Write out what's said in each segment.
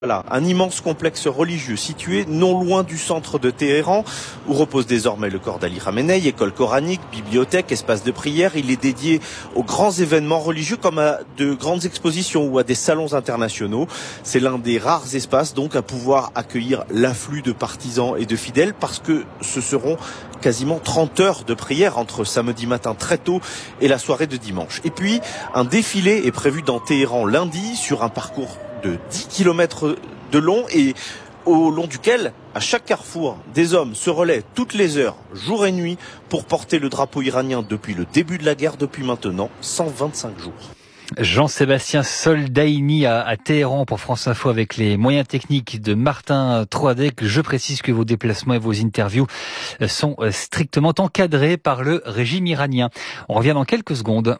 Voilà, un immense complexe religieux situé non loin du centre de Téhéran, où repose désormais le corps d'Ali Khamenei, école coranique, bibliothèque, espace de prière. Il est dédié aux grands événements religieux comme à de grandes expositions ou à des salons internationaux. C'est l'un des rares espaces donc à pouvoir accueillir l'afflux de partisans et de fidèles parce que ce seront quasiment 30 heures de prière entre samedi matin très tôt et la soirée de dimanche. Et puis, un défilé est prévu dans Téhéran lundi sur un parcours de 10 km de long et au long duquel, à chaque carrefour, des hommes se relaient toutes les heures, jour et nuit, pour porter le drapeau iranien depuis le début de la guerre, depuis maintenant 125 jours. Jean-Sébastien Soldaini à Téhéran pour France Info avec les moyens techniques de Martin Troadec. Je précise que vos déplacements et vos interviews sont strictement encadrés par le régime iranien. On revient dans quelques secondes.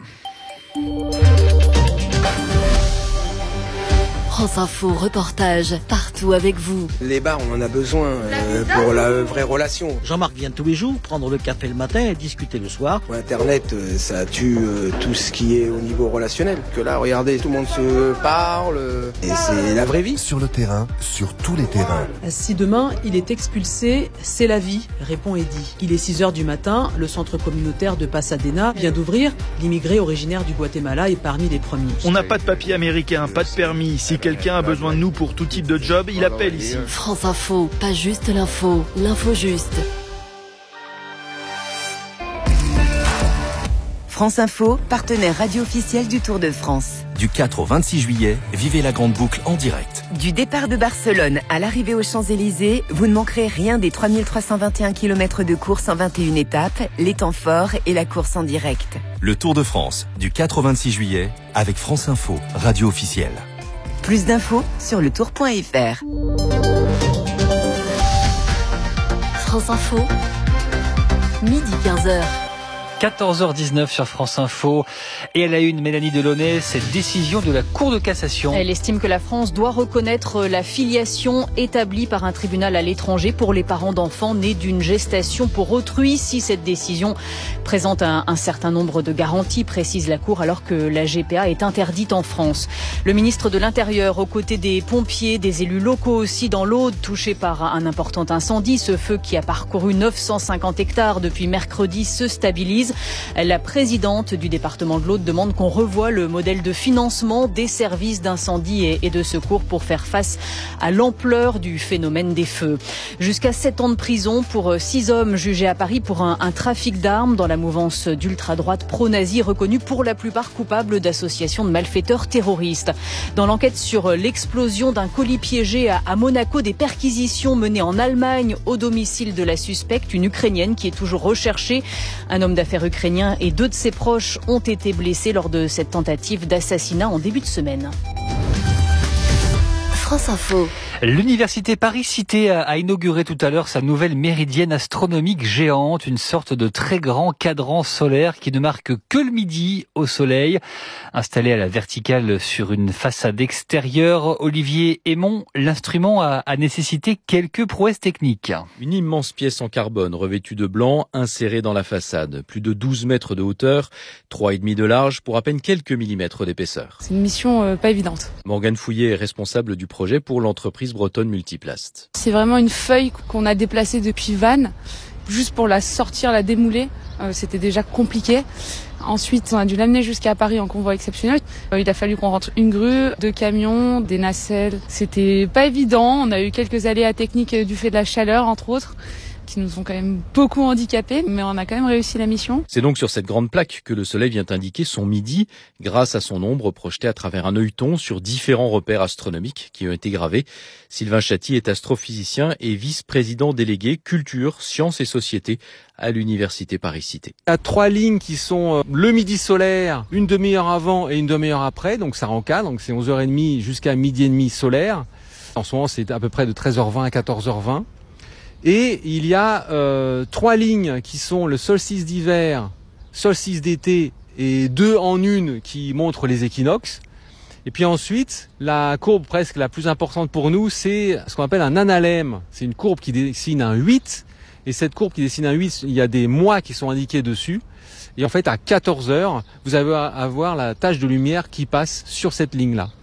France Info, reportage, partout avec vous. Les bars, on en a besoin pour la vraie relation. Jean-Marc vient tous les jours prendre le café le matin et discuter le soir. Internet, ça tue tout ce qui est au niveau relationnel. Que là, regardez, tout le monde se parle et c'est la vraie vie. Sur le terrain, sur tous les terrains. Si demain il est expulsé, c'est la vie, répond Eddy. Il est 6h du matin, le centre communautaire de Pasadena vient d'ouvrir. L'immigré originaire du Guatemala est parmi les premiers. On n'a pas de papier américain, pas de permis. Si quelqu'un a besoin de nous pour tout type de job, il appelle ici. France Info, pas juste l'info, l'info juste. France Info, partenaire radio officiel du Tour de France. Du 4 au 26 juillet, vivez la grande boucle en direct. Du départ de Barcelone à l'arrivée aux Champs-Élysées, vous ne manquerez rien des 3321 km de course en 21 étapes, les temps forts et la course en direct. Le Tour de France, du 4 au 26 juillet, avec France Info, radio officielle. Plus d'infos sur letour.fr. France Info, midi 15h. 14h19 sur France Info. Et elle a une, Mélanie Delaunay, cette décision de la Cour de cassation. Elle estime que la France doit reconnaître la filiation établie par un tribunal à l'étranger pour les parents d'enfants nés d'une gestation pour autrui, si cette décision présente un certain nombre de garanties, précise la Cour, alors que la GPA est interdite en France. Le ministre de l'Intérieur, aux côtés des pompiers, des élus locaux aussi dans l'Aude, touchés par un important incendie. Ce feu qui a parcouru 950 hectares depuis mercredi se stabilise. La présidente du département de l'Aude demande qu'on revoie le modèle de financement des services d'incendie et de secours pour faire face à l'ampleur du phénomène des feux. Jusqu'à 7 ans de prison pour 6 hommes jugés à Paris pour un trafic d'armes dans la mouvance d'ultra-droite pro-nazie, reconnus pour la plupart coupables d'associations de malfaiteurs terroristes. Dans l'enquête sur l'explosion d'un colis piégé à Monaco, des perquisitions menées en Allemagne au domicile de la suspecte, une Ukrainienne qui est toujours recherchée. Un homme d'affaires ukrainien et 2 de ses proches ont été blessés lors de cette tentative d'assassinat en début de semaine. France Info. L'université Paris-Cité a inauguré tout à l'heure sa nouvelle méridienne astronomique géante, une sorte de très grand cadran solaire qui ne marque que le midi au soleil. Installé à la verticale sur une façade extérieure, Olivier Aymon, l'instrument a nécessité quelques prouesses techniques. Une immense pièce en carbone revêtue de blanc, insérée dans la façade. Plus de 12 mètres de hauteur, 3,5 de large pour à peine quelques millimètres d'épaisseur. C'est une mission pas évidente. Morgane Fouillet est responsable du projet pour l'entreprise bretonne Multiplast. C'est vraiment une feuille qu'on a déplacée depuis Vannes, juste pour la sortir, la démouler. C'était déjà compliqué. Ensuite, on a dû l'amener jusqu'à Paris en convoi exceptionnel. Il a fallu qu'on rentre une grue, 2 camions, des nacelles. C'était pas évident. On a eu quelques aléas techniques du fait de la chaleur, entre autres, qui nous ont quand même beaucoup handicapés, mais on a quand même réussi la mission. C'est donc sur cette grande plaque que le soleil vient indiquer son midi, grâce à son ombre projetée à travers un œilleton sur différents repères astronomiques qui ont été gravés. Sylvain Chatti est astrophysicien et vice-président délégué culture, sciences et société à l'université Paris-Cité. Il y a 3 lignes qui sont le midi solaire, une demi-heure avant et une demi-heure après, donc ça encadre, donc c'est 11h30 jusqu'à midi et demi solaire. En ce moment, c'est à peu près de 13h20 à 14h20. Et il y a 3 lignes qui sont le solstice d'hiver, solstice d'été et 2 en une qui montrent les équinoxes. Et puis ensuite, la courbe presque la plus importante pour nous, c'est ce qu'on appelle un analème. C'est une courbe qui dessine un 8. Et cette courbe qui dessine un 8, il y a des mois qui sont indiqués dessus. Et en fait, à 14h, vous allez avoir la tache de lumière qui passe sur cette ligne-là.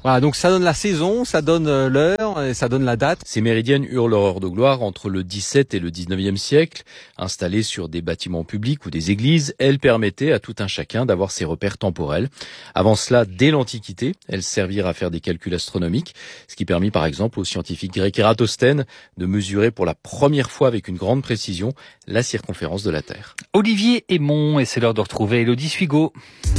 Voilà, donc ça donne la saison, ça donne l'heure, et ça donne la date. Ces méridiennes eurent leur heure de gloire entre le XVIIe et le XIXe siècle. Installées sur des bâtiments publics ou des églises, elles permettaient à tout un chacun d'avoir ses repères temporels. Avant cela, dès l'Antiquité, elles servirent à faire des calculs astronomiques, ce qui permit par exemple au scientifique grec Ératosthène de mesurer pour la première fois avec une grande précision la circonférence de la Terre. Olivier Aymon, et c'est l'heure de retrouver Elodie Suigo.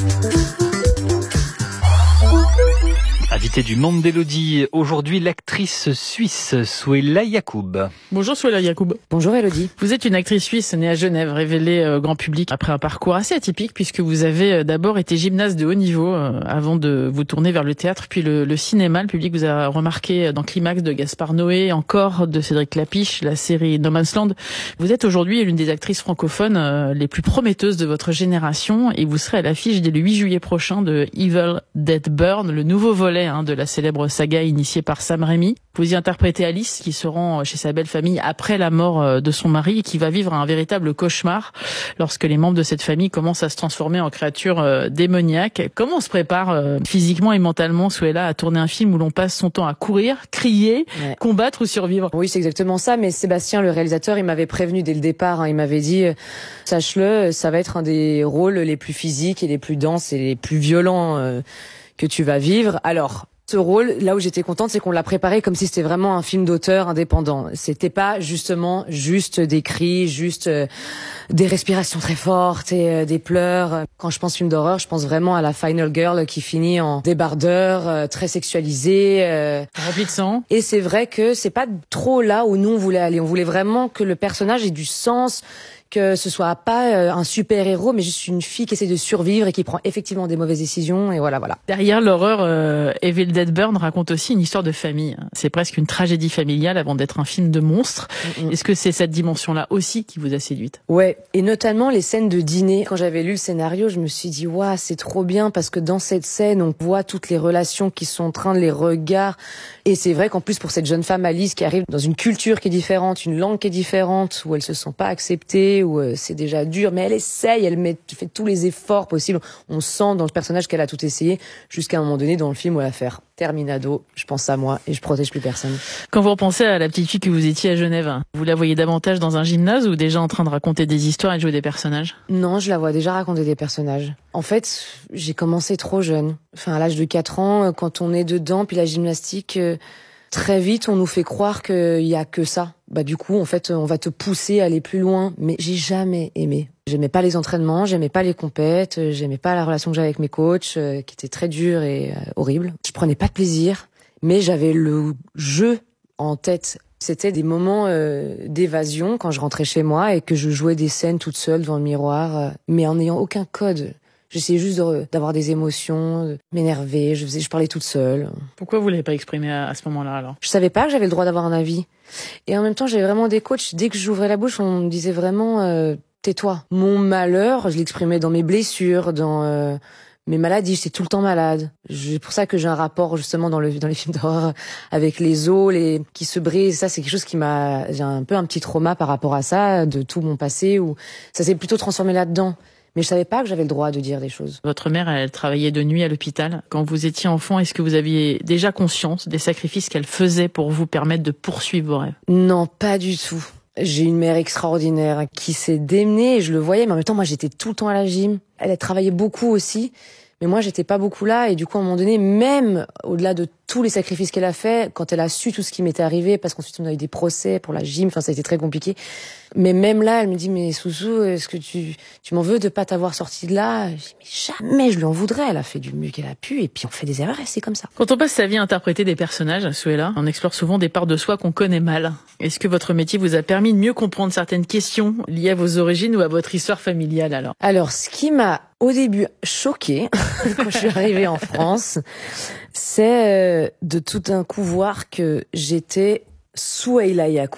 Invité du monde d'Elodie, aujourd'hui l'actrice suisse Souheila Yacoub. Bonjour Souheila Yacoub. Bonjour Elodie. Vous êtes une actrice suisse née à Genève, révélée au grand public après un parcours assez atypique puisque vous avez d'abord été gymnaste de haut niveau avant de vous tourner vers le théâtre puis le cinéma. Le public vous a remarqué dans Climax de Gaspard Noé, encore de Cédric Clapiche, la série No Man's Land. Vous êtes aujourd'hui l'une des actrices francophones les plus prometteuses de votre génération et vous serez à l'affiche dès le 8 juillet prochain de Evil Dead Burn, le nouveau volet de la célèbre saga initiée par Sam Raimi. Vous y interprétez Alice qui se rend chez sa belle famille après la mort de son mari et qui va vivre un véritable cauchemar lorsque les membres de cette famille commencent à se transformer en créatures démoniaques. Comment on se prépare physiquement et mentalement, Souheila, à tourner un film où l'on passe son temps à courir, crier, combattre ou survivre? Oui, c'est exactement ça, mais Sébastien, le réalisateur, il m'avait prévenu dès le départ, il m'avait dit sache-le, ça va être un des rôles les plus physiques et les plus denses et les plus violents que tu vas vivre. Alors, ce rôle, là où j'étais contente, c'est qu'on l'a préparé comme si c'était vraiment un film d'auteur indépendant. C'était pas justement juste des cris, juste des respirations très fortes et des pleurs. Quand je pense film d'horreur, je pense vraiment à la Final Girl qui finit en débardeur, très sexualisée, rempli de sang. Et c'est vrai que c'est pas trop là où nous on voulait aller. On voulait vraiment que le personnage ait du sens, que ce soit pas un super-héros, mais juste une fille qui essaie de survivre et qui prend effectivement des mauvaises décisions, et voilà. Derrière l'horreur, Evil Dead Burn raconte aussi une histoire de famille. C'est presque une tragédie familiale avant d'être un film de monstre. Est-ce que c'est cette dimension-là aussi qui vous a séduite? Ouais, et notamment les scènes de dîner. Quand j'avais lu le scénario, je me suis dit, waouh, c'est trop bien, parce que dans cette scène, on voit toutes les relations qui sont en train de les regards. Et c'est vrai qu'en plus, pour cette jeune femme, Alice, qui arrive dans une culture qui est différente, une langue qui est différente, où elle se sent pas acceptée, où c'est déjà dur, mais elle essaye, elle fait tous les efforts possibles. On sent dans le personnage qu'elle a tout essayé, jusqu'à un moment donné dans le film où elle va faire terminado, je pense à moi et je protège plus personne. Quand vous repensez à la petite fille que vous étiez à Genève, vous la voyez davantage dans un gymnase ou déjà en train de raconter des histoires et de jouer des personnages? Non, je la vois déjà raconter des personnages. En fait, j'ai commencé trop jeune. Enfin, à l'âge de 4 ans, quand on est dedans, puis la gymnastique, très vite, on nous fait croire qu'il y a que ça. Du coup, en fait, on va te pousser à aller plus loin. Mais j'ai jamais aimé. J'aimais pas les entraînements, j'aimais pas les compètes, j'aimais pas la relation que j'avais avec mes coachs, qui était très dure et horrible. Je prenais pas de plaisir, mais j'avais le jeu en tête. C'était des moments d'évasion quand je rentrais chez moi et que je jouais des scènes toute seule devant le miroir, mais en n'ayant aucun code. J'essayais juste d'avoir des émotions, de m'énerver, je parlais toute seule. Pourquoi vous l'avez pas exprimé à ce moment-là alors? Je savais pas que j'avais le droit d'avoir un avis. Et en même temps, j'avais vraiment des coachs, dès que j'ouvrais la bouche, on me disait vraiment tais-toi. Mon malheur, je l'exprimais dans mes blessures, dans mes maladies, j'étais tout le temps malade. C'est pour ça que j'ai un rapport justement dans les films d'horreur avec les os qui se brisent. Ça, c'est quelque chose j'ai un peu un petit trauma par rapport à ça, de tout mon passé, où ça s'est plutôt transformé là-dedans. Mais je savais pas que j'avais le droit de dire des choses. Votre mère, elle travaillait de nuit à l'hôpital. Quand vous étiez enfant, est-ce que vous aviez déjà conscience des sacrifices qu'elle faisait pour vous permettre de poursuivre vos rêves? Non, pas du tout. J'ai une mère extraordinaire qui s'est démenée et je le voyais, mais en même temps, moi, j'étais tout le temps à la gym. Elle a travaillé beaucoup aussi, mais moi, j'étais pas beaucoup là. Et du coup, à un moment donné, même au-delà de tous les sacrifices qu'elle a fait, quand elle a su tout ce qui m'était arrivé, parce qu'ensuite on a eu des procès pour la gym, enfin ça a été très compliqué. Mais même là, elle me dit, mais Sousou, est-ce que tu m'en veux de pas t'avoir sorti de là? Je dis, mais jamais je lui en voudrais. Elle a fait du mieux qu'elle a pu, et puis on fait des erreurs, et c'est comme ça. Quand on passe sa vie à interpréter des personnages, Souheila, on explore souvent des parts de soi qu'on connaît mal. Est-ce que votre métier vous a permis de mieux comprendre certaines questions liées à vos origines ou à votre histoire familiale alors? Alors, ce qui m'a au début choquée quand je suis arrivée en France, c'est de tout d'un coup voir que j'étais Souheila Yacoub.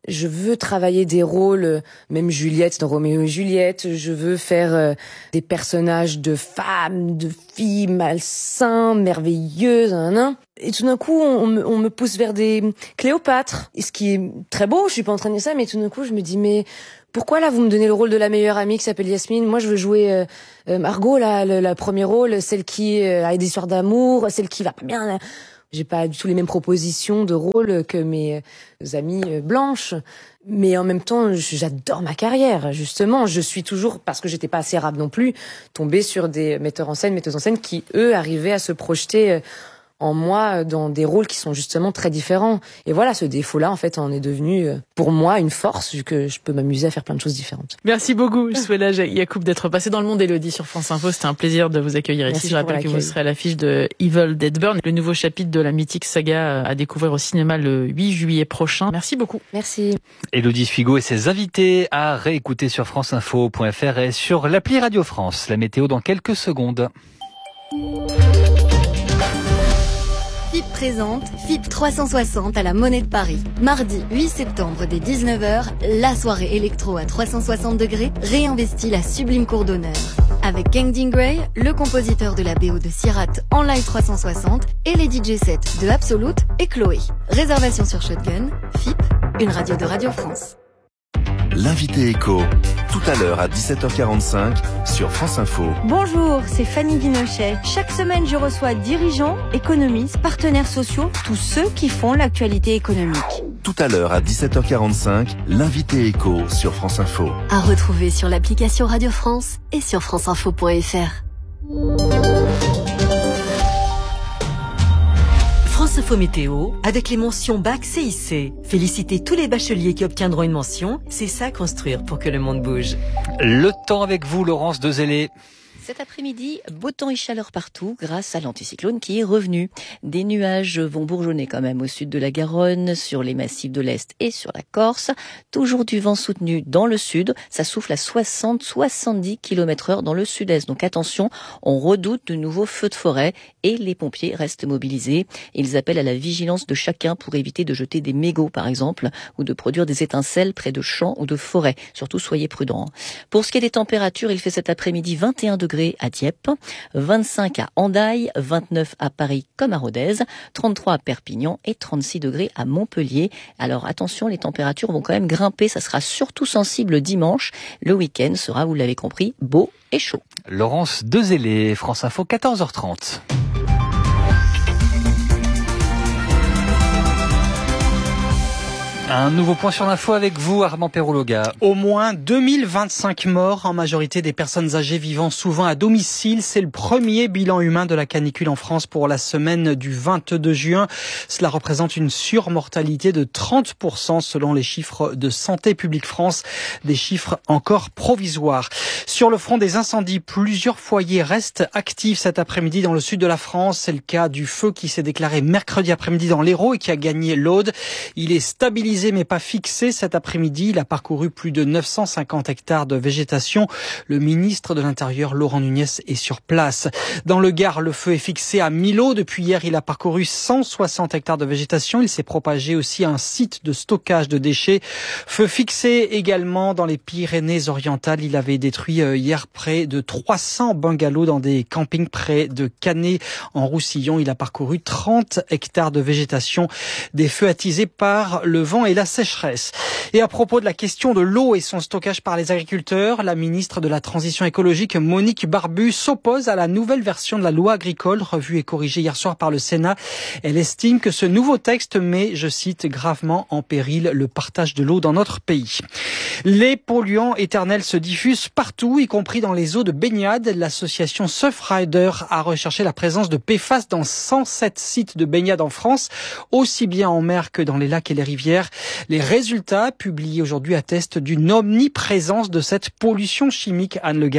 Je veux travailler des rôles, même Juliette dans Roméo et Juliette. Je veux faire des personnages de femmes, de filles malsains, merveilleuses, Et tout d'un coup, on me pousse vers des Cléopâtre. Et ce qui est très beau, je suis pas en train de dire ça, mais tout d'un coup, je me dis, mais pourquoi là, vous me donnez le rôle de la meilleure amie qui s'appelle Yasmine? Moi, je veux jouer Margot, là, le premier rôle, celle qui a des histoires d'amour, celle qui va pas bien. J'ai pas du tout les mêmes propositions de rôle que mes amies blanches. Mais en même temps, j'adore ma carrière, justement. Je suis toujours, parce que j'étais pas assez arabe non plus, tombée sur des metteuses en scène qui, eux, arrivaient à se projeter en moi dans des rôles qui sont justement très différents. Et voilà, ce défaut-là, en fait, en est devenu, pour moi, une force, vu que je peux m'amuser à faire plein de choses différentes. Merci beaucoup, Souela Yacoub, d'être passée dans le monde Élodie sur France Info. C'était un plaisir de vous accueillir ici. Je rappelle que vous serez à l'affiche de Evil Dead Burn, le nouveau chapitre de la mythique saga à découvrir au cinéma le 8 juillet prochain. Merci beaucoup. Merci. Élodie Figo et ses invités à réécouter sur franceinfo.fr et sur l'appli Radio France. La météo dans quelques secondes. FIP présente FIP 360 à la Monnaie de Paris. Mardi 8 septembre dès 19h, la soirée électro à 360 degrés réinvestit la sublime cour d'honneur. Avec Kangding Gray, le compositeur de la BO de Sirat en live 360 et les DJ sets de Absolute et Chloé. Réservation sur Shotgun, FIP, une radio de Radio France. L'invité éco, tout à l'heure à 17h45 sur France Info. Bonjour, c'est Fanny Guinochet. Chaque semaine, je reçois dirigeants, économistes, partenaires sociaux, tous ceux qui font l'actualité économique. Tout à l'heure à 17h45, l'invité éco sur France Info. À retrouver sur l'application Radio France et sur franceinfo.fr. France Info Météo, avec les mentions Bac CIC. Félicitez tous les bacheliers qui obtiendront une mention. C'est ça construire pour que le monde bouge. Le temps avec vous, Laurence Dezellé. Cet après-midi, beau temps et chaleur partout grâce à l'anticyclone qui est revenu. Des nuages vont bourgeonner quand même au sud de la Garonne, sur les massifs de l'Est et sur la Corse. Toujours du vent soutenu dans le sud. Ça souffle à 60-70 km/h dans le sud-est. Donc attention, on redoute de nouveaux feux de forêt et les pompiers restent mobilisés. Ils appellent à la vigilance de chacun pour éviter de jeter des mégots par exemple ou de produire des étincelles près de champs ou de forêts. Surtout soyez prudents. Pour ce qui est des températures, il fait cet après-midi 21 degrés à Dieppe, 25 à Hendaye, 29 à Paris comme à Rodez, 33 à Perpignan et 36 degrés à Montpellier. Alors attention, les températures vont quand même grimper, ça sera surtout sensible dimanche. Le week-end sera, vous l'avez compris, beau et chaud. Laurence Dezellé, France Info, 14h30. Un nouveau point sur l'info avec vous, Armand Perrologa. Au moins 2025 morts, en majorité des personnes âgées vivant souvent à domicile. C'est le premier bilan humain de la canicule en France pour la semaine du 22 juin. Cela représente une surmortalité de 30% selon les chiffres de Santé publique France, des chiffres encore provisoires. Sur le front des incendies, plusieurs foyers restent actifs cet après-midi dans le sud de la France. C'est le cas du feu qui s'est déclaré mercredi après-midi dans l'Hérault et qui a gagné l'Aude. Il est stabilisé mais pas fixé cet après-midi. Il a parcouru plus de 950 hectares de végétation. Le ministre de l'Intérieur, Laurent Nunez, est sur place. Dans le Gard, le feu est fixé à Millau. Depuis hier, il a parcouru 160 hectares de végétation. Il s'est propagé aussi à un site de stockage de déchets. Feu fixé également dans les Pyrénées-Orientales. Il avait détruit hier près de 300 bungalows dans des campings près de Canet en Roussillon. Il a parcouru 30 hectares de végétation. Des feux attisés par le vent et la sécheresse. Et à propos de la question de l'eau et son stockage par les agriculteurs, la ministre de la Transition écologique, Monique Barbu, s'oppose à la nouvelle version de la loi agricole, revue et corrigée hier soir par le Sénat. Elle estime que ce nouveau texte met, je cite, gravement en péril le partage de l'eau dans notre pays. Les polluants éternels se diffusent partout, y compris dans les eaux de baignade. L'association Surfrider a recherché la présence de PFAS dans 107 sites de baignade en France, aussi bien en mer que dans les lacs et les rivières. Les résultats publiés aujourd'hui attestent d'une omniprésence de cette pollution chimique. Anne Le Gall.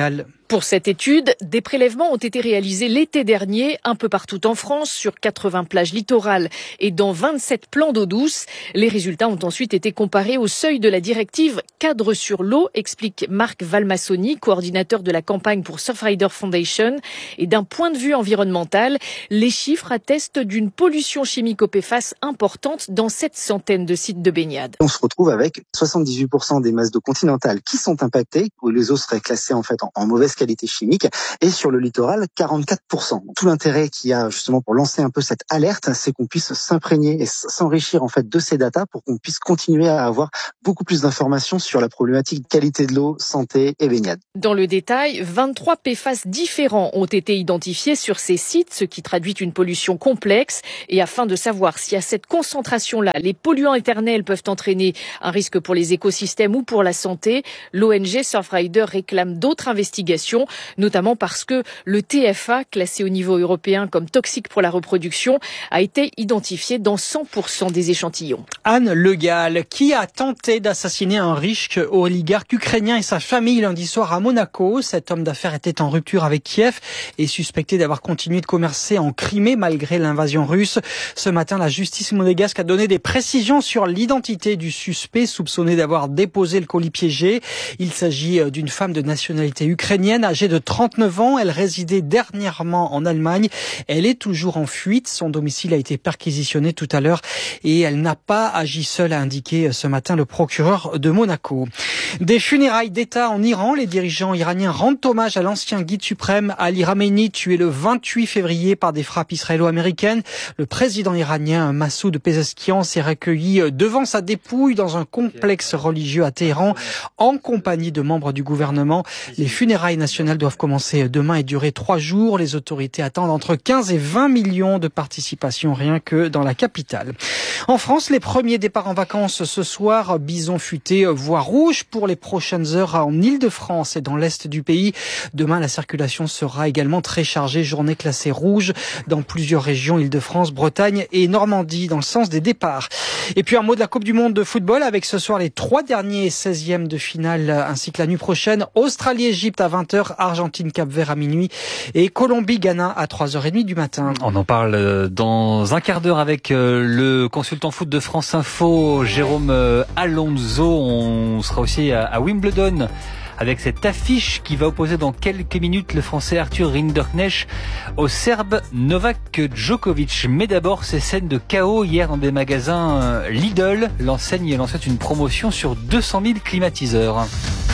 Pour cette étude, des prélèvements ont été réalisés l'été dernier un peu partout en France, sur 80 plages littorales et dans 27 plans d'eau douce. Les résultats ont ensuite été comparés au seuil de la directive Cadre sur l'eau, explique Marc Valmassoni, coordinateur de la campagne pour Surfrider Foundation. Et d'un point de vue environnemental, les chiffres attestent d'une pollution chimique au PFAS importante dans cette centaine de sites de baignade. On se retrouve avec 78% des masses d'eau continentales qui sont impactées, où les eaux seraient classées en fait en mauvaise qualité chimique, et sur le littoral 44%. Tout l'intérêt qu'il y a justement pour lancer un peu cette alerte, c'est qu'on puisse s'imprégner et s'enrichir en fait de ces datas pour qu'on puisse continuer à avoir beaucoup plus d'informations sur la problématique de qualité de l'eau, santé et baignade. Dans le détail, 23 PFAS différents ont été identifiés sur ces sites, ce qui traduit une pollution complexe. Et afin de savoir si à cette concentration-là, les polluants éternels peuvent entraîner un risque pour les écosystèmes ou pour la santé, l'ONG Surfrider réclame d'autres investigations, notamment parce que le TFA, classé au niveau européen comme toxique pour la reproduction, a été identifié dans 100% des échantillons. Anne Le Gall, qui a tenté d'assassiner un riche oligarque ukrainien et sa famille lundi soir à Monaco. Cet homme d'affaires était en rupture avec Kiev et suspecté d'avoir continué de commercer en Crimée malgré l'invasion russe. Ce matin, la justice monégasque a donné des précisions sur l'identité du suspect soupçonné d'avoir déposé le colis piégé. Il s'agit d'une femme de nationalité ukrainienne âgée de 39 ans. Elle résidait dernièrement en Allemagne. Elle est toujours en fuite. Son domicile a été perquisitionné tout à l'heure et elle n'a pas agi seule, a indiqué ce matin le procureur de Monaco. Des funérailles d'État en Iran. Les dirigeants iraniens rendent hommage à l'ancien guide suprême Ali Khamenei, tué le 28 février par des frappes israélo-américaines. Le président iranien Massoud Pezeshkian s'est recueilli devant sa dépouille dans un complexe religieux à Téhéran en compagnie de membres du gouvernement. Les funérailles nationales doivent commencer demain et durer 3 jours. Les autorités attendent entre 15 et 20 millions de participations rien que dans la capitale. En France, les premiers départs en vacances ce soir. Bison futé, voie rouge pour les prochaines heures en Île-de-France et dans l'est du pays. Demain, la circulation sera également très chargée. Journée classée rouge dans plusieurs régions, Île-de-France, Bretagne et Normandie, dans le sens des départs. Et puis un mot de la Coupe du Monde de football avec ce soir les 3 derniers 16e de finale, ainsi que la nuit prochaine. Australie-Égypte à 20h, Argentine-Cap-Vert à minuit et Colombie-Ghana à 3h30 du matin. On en parle dans un quart d'heure avec le consultant foot de France Info, Jérôme Alonso. On sera aussi à Wimbledon avec cette affiche qui va opposer dans quelques minutes le Français Arthur Rinderknecht au Serbe Novak Djokovic. Mais d'abord, ces scènes de chaos hier dans des magasins Lidl. L'enseigne lançait une promotion sur 200 000 climatiseurs.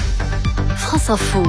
France Info,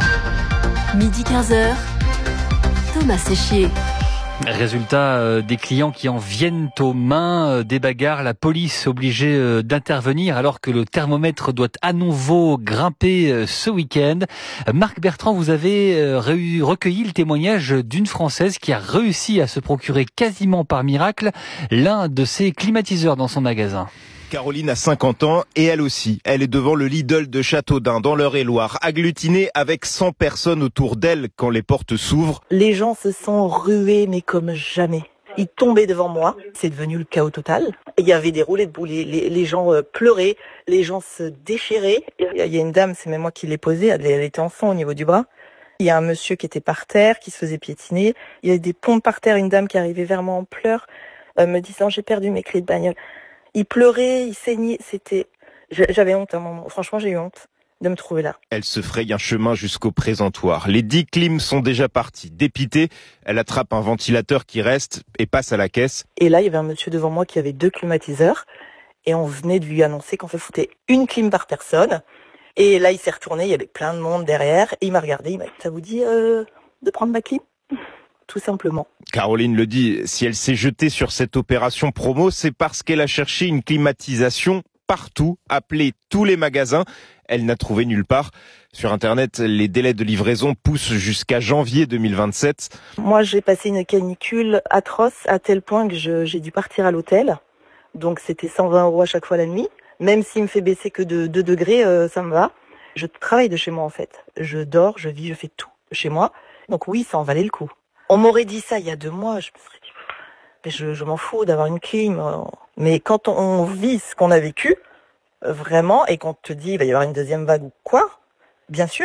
midi 15h, Thomas Séchier. Résultat, des clients qui en viennent aux mains, des bagarres, la police obligée d'intervenir alors que le thermomètre doit à nouveau grimper ce week-end. Marc Bertrand, vous avez recueilli le témoignage d'une Française qui a réussi à se procurer quasiment par miracle l'un de ses climatiseurs dans son magasin. Caroline a 50 ans et elle aussi. Elle est devant le Lidl de Châteaudun dans l'Eure-et-Loire, agglutinée avec 100 personnes autour d'elle quand les portes s'ouvrent. Les gens se sont rués mais comme jamais. Ils tombaient devant moi. C'est devenu le chaos total. Il y avait des roulets de boules. Les gens pleuraient, les gens se déchiraient. Il y a une dame, c'est même moi qui l'ai posée, elle était en sang au niveau du bras. Il y a un monsieur qui était par terre, qui se faisait piétiner. Il y a des pompes par terre, une dame qui arrivait vers moi en pleurs, me disant j'ai perdu mes clés de bagnole. Il pleurait, il saignait, j'avais honte à un moment. Franchement, j'ai eu honte de me trouver là. Elle se fraye un chemin jusqu'au présentoir. Les 10 clims sont déjà partis. Dépitée, elle attrape un ventilateur qui reste et passe à la caisse. Et là, il y avait un monsieur devant moi qui avait 2 climatiseurs. Et on venait de lui annoncer qu'on foutait une clim par personne. Et là, il s'est retourné, il y avait plein de monde derrière. Et il m'a regardé, il m'a dit, ça vous dit de prendre ma clim ? Tout simplement. Caroline le dit, si elle s'est jetée sur cette opération promo, c'est parce qu'elle a cherché une climatisation partout, appelé tous les magasins. Elle n'a trouvé nulle part. Sur Internet, les délais de livraison poussent jusqu'à janvier 2027. Moi, j'ai passé une canicule atroce à tel point que j'ai dû partir à l'hôtel. Donc, c'était 120 € à chaque fois la nuit. Même s'il me fait baisser que de 2 degrés, ça me va. Je travaille de chez moi, en fait. Je dors, je vis, je fais tout de chez moi. Donc oui, ça en valait le coup. On m'aurait dit ça il y a 2 mois, je me serais dit, mais je m'en fous d'avoir une clim. Mais quand on vit ce qu'on a vécu, vraiment, et qu'on te dit il va y avoir une deuxième vague ou quoi, bien sûr,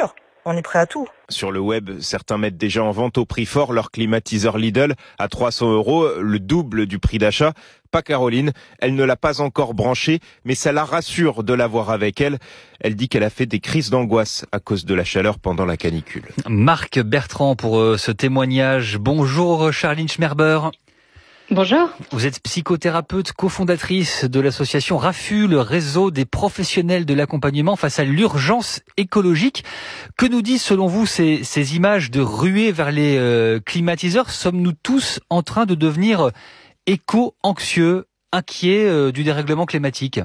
on est prêt à tout. Sur le web, certains mettent déjà en vente au prix fort leur climatiseur Lidl à 300 €, le double du prix d'achat. Pas Caroline, elle ne l'a pas encore branché, mais ça la rassure de l'avoir avec elle. Elle dit qu'elle a fait des crises d'angoisse à cause de la chaleur pendant la canicule. Marc Bertrand pour ce témoignage. Bonjour Charline Schmerber. Bonjour. Vous êtes psychothérapeute, cofondatrice de l'association RAFU, le réseau des professionnels de l'accompagnement face à l'urgence écologique. Que nous disent selon vous ces images de ruée vers les climatiseurs? Sommes-nous tous en train de devenir éco-anxieux, inquiets du dérèglement climatique?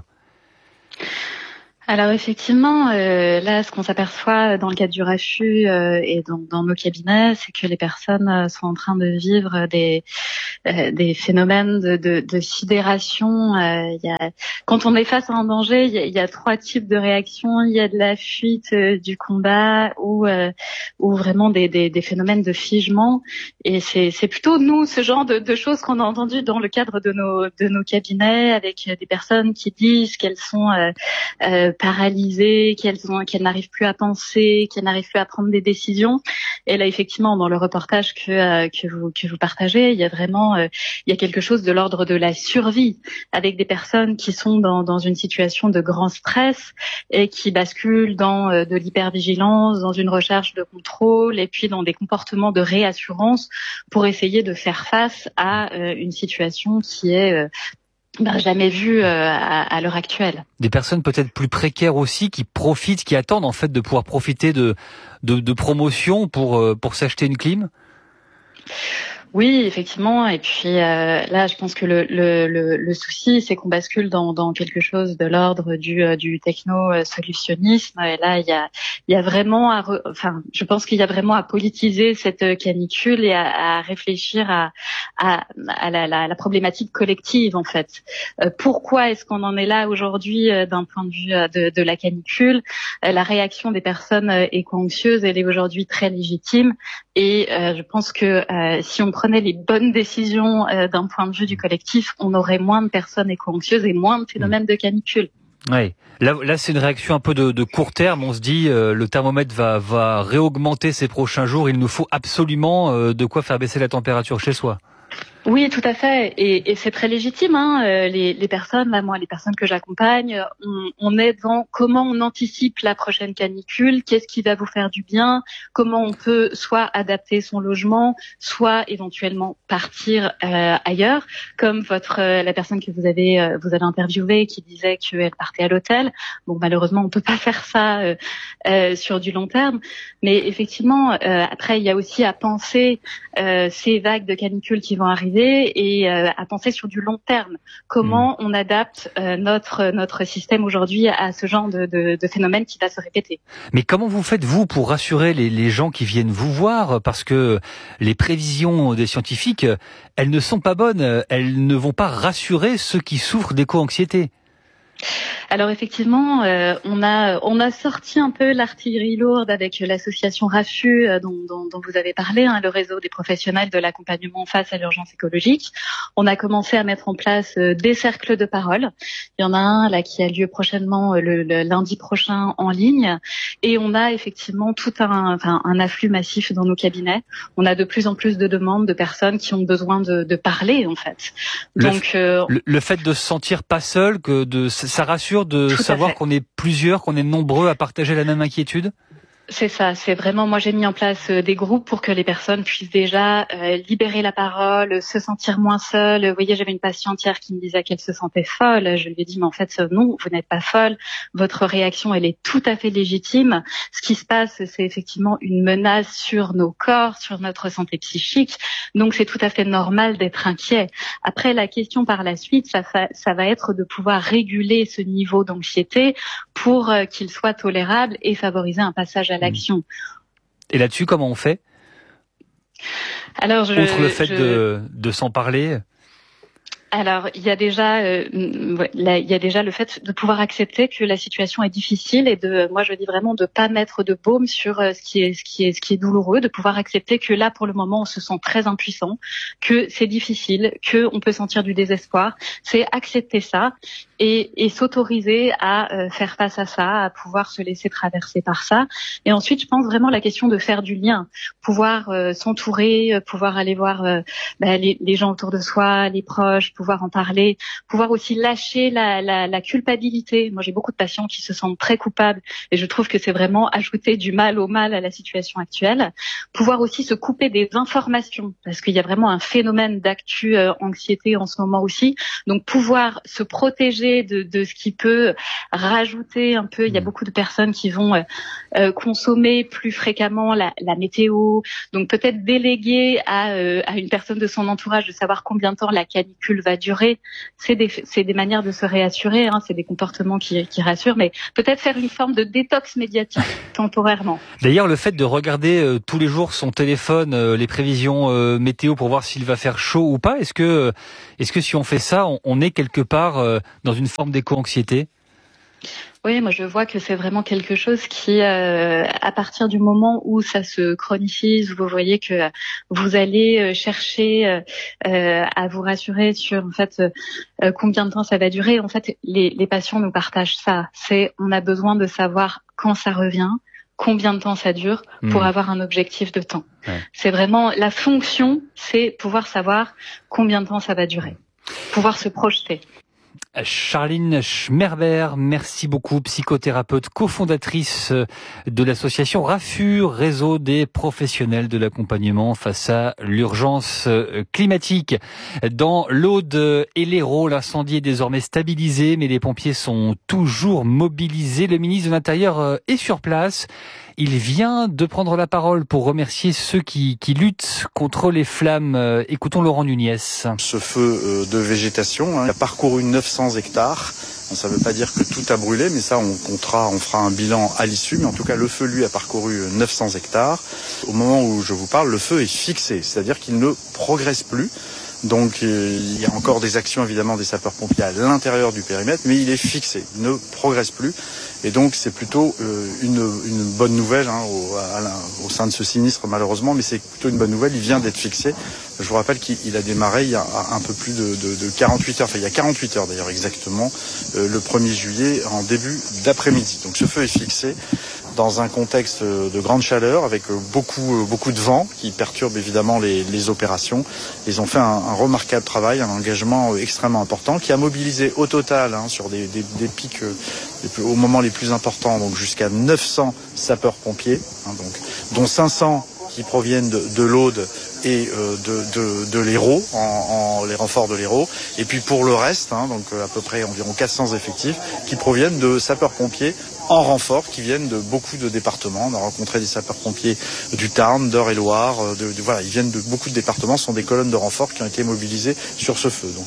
Alors effectivement, là, ce qu'on s'aperçoit dans le cadre du RAFU et dans nos cabinets, c'est que les personnes sont en train de vivre des phénomènes de sidération. Quand on est face à un danger, il y a 3 types de réactions. Il y a de la fuite, du combat ou vraiment des phénomènes de figement. Et c'est plutôt nous ce genre de choses qu'on a entendu dans le cadre de nos cabinets, avec des personnes qui disent qu'elles sont paralysées, qu'elles n'arrivent plus à penser, qu'elles n'arrivent plus à prendre des décisions. Et là, effectivement, dans le reportage que vous partagez, il y a quelque chose de l'ordre de la survie, avec des personnes qui sont dans une situation de grand stress et qui basculent dans de l'hypervigilance, dans une recherche de contrôle et puis dans des comportements de réassurance pour essayer de faire face à une situation qui est jamais vu à l'heure actuelle. Des personnes peut-être plus précaires aussi qui profitent, qui attendent en fait de pouvoir profiter de promotions pour s'acheter une clim. Oui, effectivement. Et puis là, je pense que le souci, c'est qu'on bascule dans quelque chose de l'ordre du techno-solutionnisme. Et là, il y a vraiment je pense qu'il y a vraiment à politiser cette canicule et à réfléchir à la problématique collective, en fait. Pourquoi est-ce qu'on en est là aujourd'hui d'un point de vue de la canicule? La réaction des personnes éco-anxieuses, elle est aujourd'hui très légitime. Et je pense que si on prenait les bonnes décisions d'un point de vue du collectif, on aurait moins de personnes éco-anxieuses et moins de phénomènes de canicule. Oui. Là, c'est une réaction un peu de court terme. On se dit, le thermomètre va réaugmenter ces prochains jours. Il nous faut absolument de quoi faire baisser la température chez soi. Oui, tout à fait, et c'est très légitime. Les personnes, là, moi, les personnes que j'accompagne, on est dans comment on anticipe la prochaine canicule, qu'est-ce qui va vous faire du bien, comment on peut soit adapter son logement, soit éventuellement partir ailleurs, comme la personne que vous avez interviewée qui disait qu'elle partait à l'hôtel. Bon, malheureusement, on peut pas faire ça sur du long terme, mais effectivement, après, il y a aussi à penser ces vagues de canicule qui vont arriver et à penser sur du long terme. Comment on adapte notre système aujourd'hui à ce genre de phénomène qui va se répéter. Mais comment vous faites, vous, pour rassurer les gens qui viennent vous voir? Parce que les prévisions des scientifiques, elles ne sont pas bonnes. Elles ne vont pas rassurer ceux qui souffrent d'éco-anxiété. Alors effectivement, on a sorti un peu l'artillerie lourde avec l'association RAFU dont vous avez parlé, le réseau des professionnels de l'accompagnement face à l'urgence écologique. On a commencé à mettre en place des cercles de parole. Il y en a un là qui a lieu prochainement le lundi prochain en ligne, et on a effectivement tout un afflux massif dans nos cabinets. On a de plus en plus de demandes de personnes qui ont besoin de parler en fait. Donc le fait de se sentir pas seul, ça rassure de savoir qu'on est plusieurs, qu'on est nombreux à partager la même inquiétude? C'est ça, c'est vraiment, moi j'ai mis en place des groupes pour que les personnes puissent déjà libérer la parole, se sentir moins seules. Vous voyez, j'avais une patiente hier qui me disait qu'elle se sentait folle. Je lui ai dit, mais en fait, non, vous n'êtes pas folle. Votre réaction, elle est tout à fait légitime. Ce qui se passe, c'est effectivement une menace sur nos corps, sur notre santé psychique. Donc c'est tout à fait normal d'être inquiet. Après, la question par la suite, ça va être de pouvoir réguler ce niveau d'anxiété pour qu'il soit tolérable et favoriser un passage à l'action. Et là-dessus, comment on fait? Alors, outre le fait de s'en parler. Alors, il y a déjà le fait de pouvoir accepter que la situation est difficile et moi je dis vraiment de pas mettre de baume sur ce qui est douloureux, de pouvoir accepter que là pour le moment on se sent très impuissant, que c'est difficile, que on peut sentir du désespoir. C'est accepter ça et s'autoriser à faire face à ça, à pouvoir se laisser traverser par ça. Et ensuite, je pense vraiment la question de faire du lien, pouvoir s'entourer, pouvoir aller voir les gens autour de soi, les proches, pouvoir en parler, pouvoir aussi lâcher la culpabilité. Moi, j'ai beaucoup de patients qui se sentent très coupables et je trouve que c'est vraiment ajouter du mal au mal à la situation actuelle. Pouvoir aussi se couper des informations parce qu'il y a vraiment un phénomène d'actu anxiété en ce moment aussi. Donc pouvoir se protéger de ce qui peut rajouter un peu. Il y a beaucoup de personnes qui vont consommer plus fréquemment la météo. Donc peut-être déléguer à une personne de son entourage de savoir combien de temps la canicule va durer. C'est des manières de se réassurer, hein, c'est des comportements qui rassurent, mais peut-être faire une forme de détox médiatique temporairement. D'ailleurs, le fait de regarder tous les jours son téléphone, les prévisions météo pour voir s'il va faire chaud ou pas, est-ce que si on fait ça, on est quelque part dans une forme d'éco-anxiété ? Oui, moi je vois que c'est vraiment quelque chose qui, à partir du moment où ça se chronifie, où vous voyez que vous allez chercher à vous rassurer sur en fait combien de temps ça va durer. En fait, les patients nous partagent ça. On a besoin de savoir quand ça revient, combien de temps ça dure pour avoir un objectif de temps. Ouais. C'est vraiment la fonction, c'est pouvoir savoir combien de temps ça va durer, pouvoir se projeter. Charline Schmerber, merci beaucoup, psychothérapeute, cofondatrice de l'association RAFUR, réseau des professionnels de l'accompagnement face à l'urgence climatique. Dans l'Aude et l'Hérault, l'incendie est désormais stabilisé, mais les pompiers sont toujours mobilisés. Le ministre de l'Intérieur est sur place. Il vient de prendre la parole pour remercier ceux qui luttent contre les flammes. Écoutons Laurent Nunez. Ce feu de végétation a parcouru 900 hectares. Ça ne veut pas dire que tout a brûlé, mais ça on fera un bilan à l'issue. Mais en tout cas, le feu, lui, a parcouru 900 hectares. Au moment où je vous parle, le feu est fixé, c'est-à-dire qu'il ne progresse plus. Donc il y a encore des actions évidemment des sapeurs-pompiers à l'intérieur du périmètre, mais il est fixé, il ne progresse plus. Et donc c'est plutôt une bonne nouvelle au sein de ce sinistre malheureusement, mais c'est plutôt une bonne nouvelle, il vient d'être fixé. Je vous rappelle qu'il a démarré il y a un peu plus de 48 heures, enfin il y a 48 heures d'ailleurs exactement, le 1er juillet en début d'après-midi. Donc ce feu est fixé dans un contexte de grande chaleur avec beaucoup de vent qui perturbe évidemment les opérations. Ils ont fait un remarquable travail, un engagement extrêmement important qui a mobilisé au total sur des pics au moment les plus importants, donc jusqu'à 900 sapeurs-pompiers, dont 500 qui proviennent de l'Aude et de l'Hérault, les renforts de l'Hérault, et puis pour le reste, donc à peu près environ 400 effectifs qui proviennent de sapeurs-pompiers en renfort, qui viennent de beaucoup de départements. On a rencontré des sapeurs-pompiers du Tarn, d'Eure-et-Loire, voilà, ils viennent de beaucoup de départements, ce sont des colonnes de renfort qui ont été mobilisées sur ce feu. Donc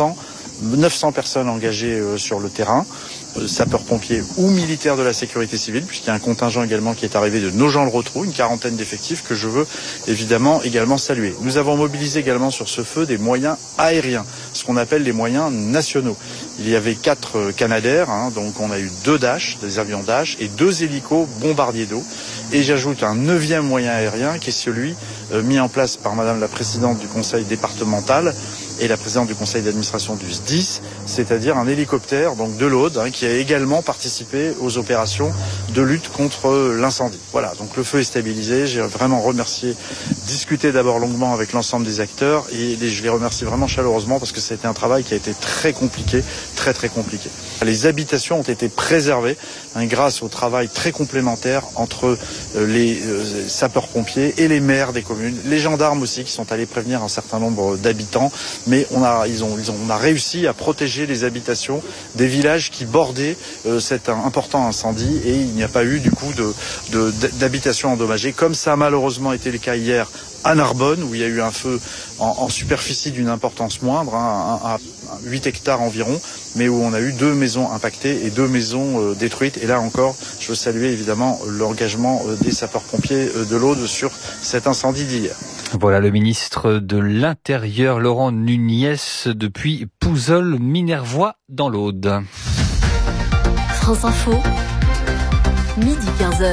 900 personnes engagées sur le terrain, sapeurs-pompiers ou militaires de la sécurité civile, puisqu'il y a un contingent également qui est arrivé de Nogent-le-Rotrou, une quarantaine d'effectifs que je veux évidemment également saluer. Nous avons mobilisé également sur ce feu des moyens aériens, ce qu'on appelle les moyens nationaux. Il y avait 4 Canadair, donc on a eu 2 Dash, des avions Dash, et 2 hélicos bombardiers d'eau. Et j'ajoute un 9e moyen aérien qui est celui mis en place par Madame la Présidente du Conseil départemental et la présidente du conseil d'administration du SDIS, c'est-à-dire un hélicoptère donc de l'Aude qui a également participé aux opérations de lutte contre l'incendie. Voilà, donc le feu est stabilisé, j'ai vraiment discuté d'abord longuement avec l'ensemble des acteurs et je les remercie vraiment chaleureusement parce que c'était un travail qui a été très compliqué, très compliqué. Les habitations ont été préservées grâce au travail très complémentaire entre les sapeurs-pompiers et les maires des communes, les gendarmes aussi qui sont allés prévenir un certain nombre d'habitants. Mais on a réussi à protéger les habitations des villages qui bordaient cet important incendie et il n'y a pas eu du coup d'habitations endommagées comme ça a malheureusement été le cas hier à Narbonne où il y a eu un feu en superficie d'une importance moindre, à 8 hectares environ, mais où on a eu 2 maisons impactées et 2 maisons détruites. Et là encore, je veux saluer évidemment l'engagement des sapeurs-pompiers de l'Aude sur cet incendie d'hier. Voilà le ministre de l'Intérieur, Laurent Nunez, depuis Pouzols-Minervois dans l'Aude. France Info, midi 15h.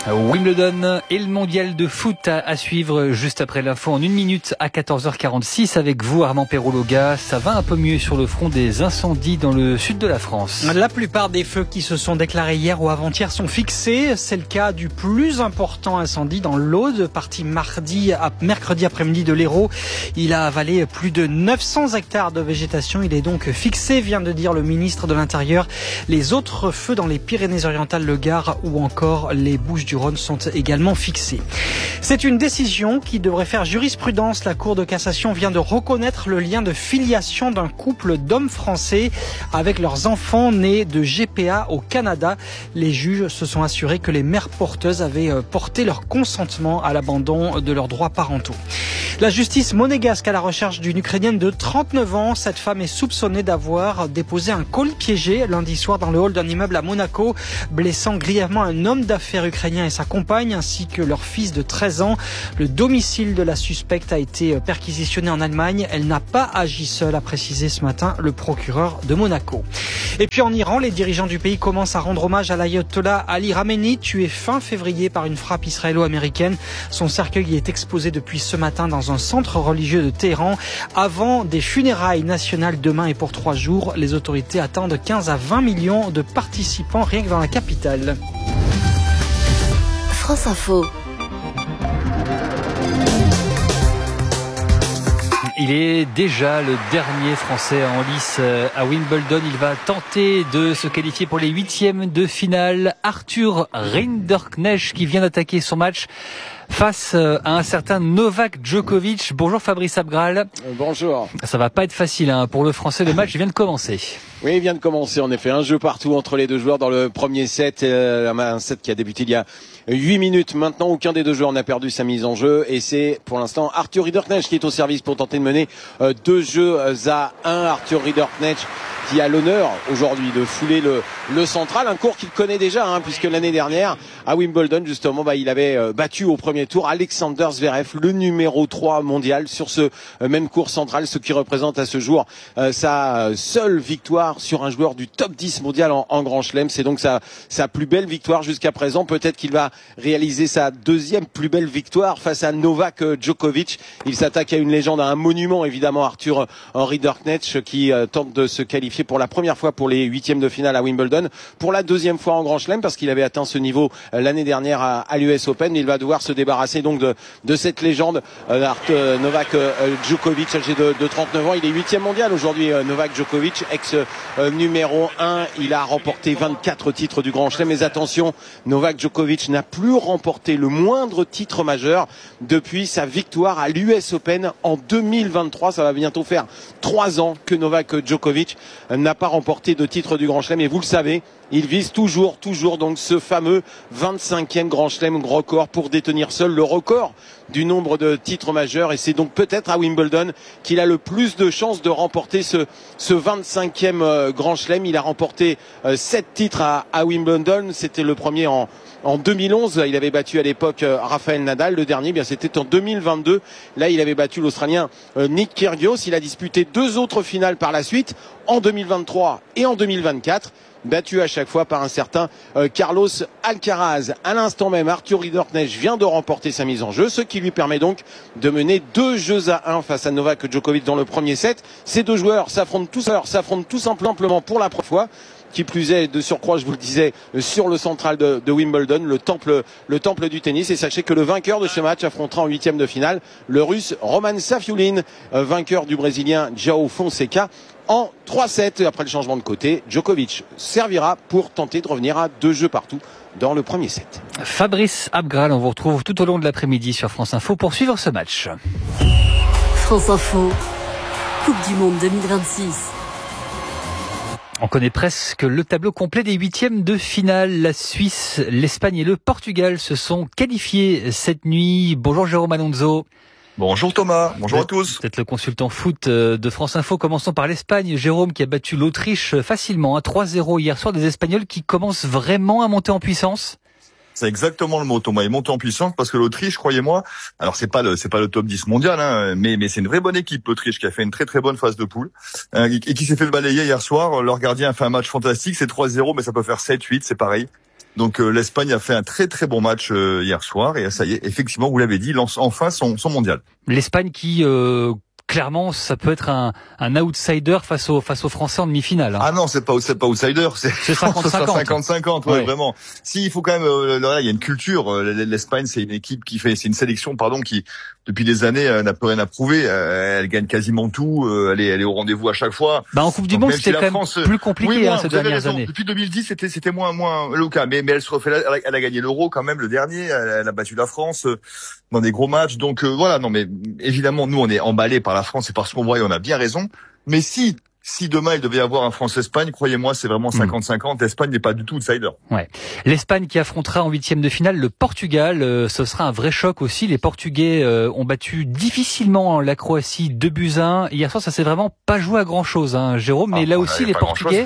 Wimbledon et le mondial de foot à suivre juste après l'info en 1 minute à 14h46 avec vous Armand Perrault-Loga. Ça va un peu mieux sur le front des incendies dans le sud de la France. La plupart des feux qui se sont déclarés hier ou avant-hier sont fixés. C'est le cas du plus important incendie dans l'Aude, parti mercredi après-midi de l'Hérault. Il a avalé plus de 900 hectares de végétation. Il est donc fixé, vient de dire le ministre de l'Intérieur. Les autres feux dans les Pyrénées-Orientales, le Gard ou encore les Bouches-du-Rhône sont également fixés. C'est une décision qui devrait faire jurisprudence. La Cour de cassation vient de reconnaître le lien de filiation d'un couple d'hommes français avec leurs enfants nés de GPA au Canada. Les juges se sont assurés que les mères porteuses avaient porté leur consentement à l'abandon de leurs droits parentaux. La justice monégasque à la recherche d'une Ukrainienne de 39 ans. Cette femme est soupçonnée d'avoir déposé un colis piégé lundi soir dans le hall d'un immeuble à Monaco, blessant grièvement un homme d'affaires ukrainien et sa compagne, ainsi que leur fils de 13 ans. Le domicile de la suspecte a été perquisitionné en Allemagne. Elle n'a pas agi seule, a précisé ce matin le procureur de Monaco. Et puis en Iran, les dirigeants du pays commencent à rendre hommage à l'ayatollah Ali Khamenei, tué fin février par une frappe israélo-américaine. Son cercueil est exposé depuis ce matin dans un centre religieux de Téhéran. Avant des funérailles nationales demain et pour 3 jours, les autorités attendent 15 à 20 millions de participants rien que dans la capitale. France Info. Il est déjà le dernier Français en lice à Wimbledon. Il va tenter de se qualifier pour les 8e de finale. Arthur Rinderknecht qui vient d'attaquer son match face à un certain Novak Djokovic. Bonjour Fabrice Abgral. Bonjour. Ça va pas être facile pour le Français. Le match vient de commencer. Oui, il vient de commencer en effet. Un jeu partout entre les deux joueurs dans le premier set. Un set qui a débuté il y a 8 minutes. Maintenant, aucun des deux joueurs n'a perdu sa mise en jeu. Et c'est pour l'instant Arthur Rinderknecht qui est au service pour tenter de mener 2 jeux à 1. Arthur Rinderknecht qui a l'honneur aujourd'hui de fouler le central. Un court qu'il connaît déjà puisque l'année dernière à Wimbledon justement il avait battu au premier tour Alexander Zverev, le numéro 3 mondial sur ce même court central, ce qui représente à ce jour sa seule victoire sur un joueur du top 10 mondial en Grand Chelem. C'est donc sa plus belle victoire jusqu'à présent. Peut-être qu'il va réaliser sa deuxième plus belle victoire face à Novak Djokovic. Il s'attaque à une légende, à un monument évidemment, Arthur Rinderknecht qui tente de se qualifier pour la première fois pour les 8e de finale à Wimbledon, pour la 2e fois en Grand Chelem parce qu'il avait atteint ce niveau l'année dernière à l'US Open. Il va devoir se débarrasser donc de cette légende Novak Djokovic, âgé de 39 ans. Il est 8e mondial aujourd'hui, Novak Djokovic, ex numéro 1. Il a remporté 24 titres du Grand Chelem. Mais attention, Novak Djokovic n'a plus remporté le moindre titre majeur depuis sa victoire à l'US Open en 2023. Ça va bientôt faire 3 ans que Novak Djokovic n'a pas remporté de titre du Grand Chelem. Et vous le savez, il vise toujours donc ce fameux 25e Grand Chelem record pour détenir seul le record du nombre de titres majeurs. Et c'est donc peut-être à Wimbledon qu'il a le plus de chances de remporter ce 25e Grand Chelem. Il a remporté 7 titres à Wimbledon. C'était le premier en 2011. Il avait battu à l'époque Rafael Nadal. Le dernier, c'était en 2022. Là, il avait battu l'Australien Nick Kyrgios. Il a disputé 2 autres finales par la suite, en 2023 et en 2024. Battu à chaque fois par un certain Carlos Alcaraz. À l'instant même, Arthur Rinderknecht vient de remporter sa mise en jeu, ce qui lui permet donc de mener 2 jeux à 1 face à Novak Djokovic dans le premier set. Ces deux joueurs s'affrontent tout simplement pour la première fois. Qui plus est, de surcroît, je vous le disais, sur le central de Wimbledon, le temple du tennis. Et sachez que le vainqueur de ce match affrontera en 8e de finale le Russe Roman Safiullin, vainqueur du Brésilien João Fonseca en 3-7. Après le changement de côté, Djokovic servira pour tenter de revenir à 2 jeux partout dans le premier set. Fabrice Abgral, on vous retrouve tout au long de l'après-midi sur France Info pour suivre ce match. France Info, Coupe du Monde 2026. On connaît presque le tableau complet des 8e de finale. La Suisse, l'Espagne et le Portugal se sont qualifiés cette nuit. Bonjour Jérôme Alonso. Bonjour Thomas, bonjour à tous. Vous êtes le consultant foot de France Info. Commençons par l'Espagne. Jérôme qui a battu l'Autriche facilement, 3-0 hier soir. Des Espagnols qui commencent vraiment à monter en puissance. C'est exactement le mot, Thomas. Ils montent en puissance parce que l'Autriche, croyez-moi, alors c'est pas le top 10 mondial, mais c'est une vraie bonne équipe, l'Autriche, qui a fait une très très bonne phase de poule, et qui s'est fait le balayer hier soir. Leur gardien a fait un match fantastique, c'est 3-0, mais ça peut faire 7-8, c'est pareil. Donc l'Espagne a fait un très très bon match hier soir et ça y est, effectivement, vous l'avez dit, lance enfin son mondial. L'Espagne qui clairement, ça peut être un outsider face aux Français en demi-finale. Ah non, c'est pas outsider, c'est 50-50, ouais, vraiment. Si, il faut quand même, là, il y a une culture. L'Espagne, c'est une sélection, qui, depuis des années, n'a plus rien à prouver. Elle gagne quasiment tout. Elle est au rendez-vous à chaque fois. En Coupe du Monde, c'était quand même plus compliqué, ces dernières années. Depuis 2010, c'était moins le cas. Mais elle se refait, elle a gagné l'Euro quand même, le dernier. Elle a battu la France dans des gros matchs. Donc, voilà. Non, mais évidemment, nous, on est emballés par la France et parce qu'on voit et on a bien raison. Mais si demain il devait y avoir un France-Espagne, croyez-moi, c'est vraiment 50-50. L'Espagne n'est pas du tout outsider. Ouais. L'Espagne qui affrontera en huitième de finale le Portugal, ce sera un vrai choc aussi. Les Portugais ont battu difficilement la Croatie 2-1. Hier soir, ça s'est vraiment pas joué à grand chose, Jérôme. Mais là aussi, les Portugais,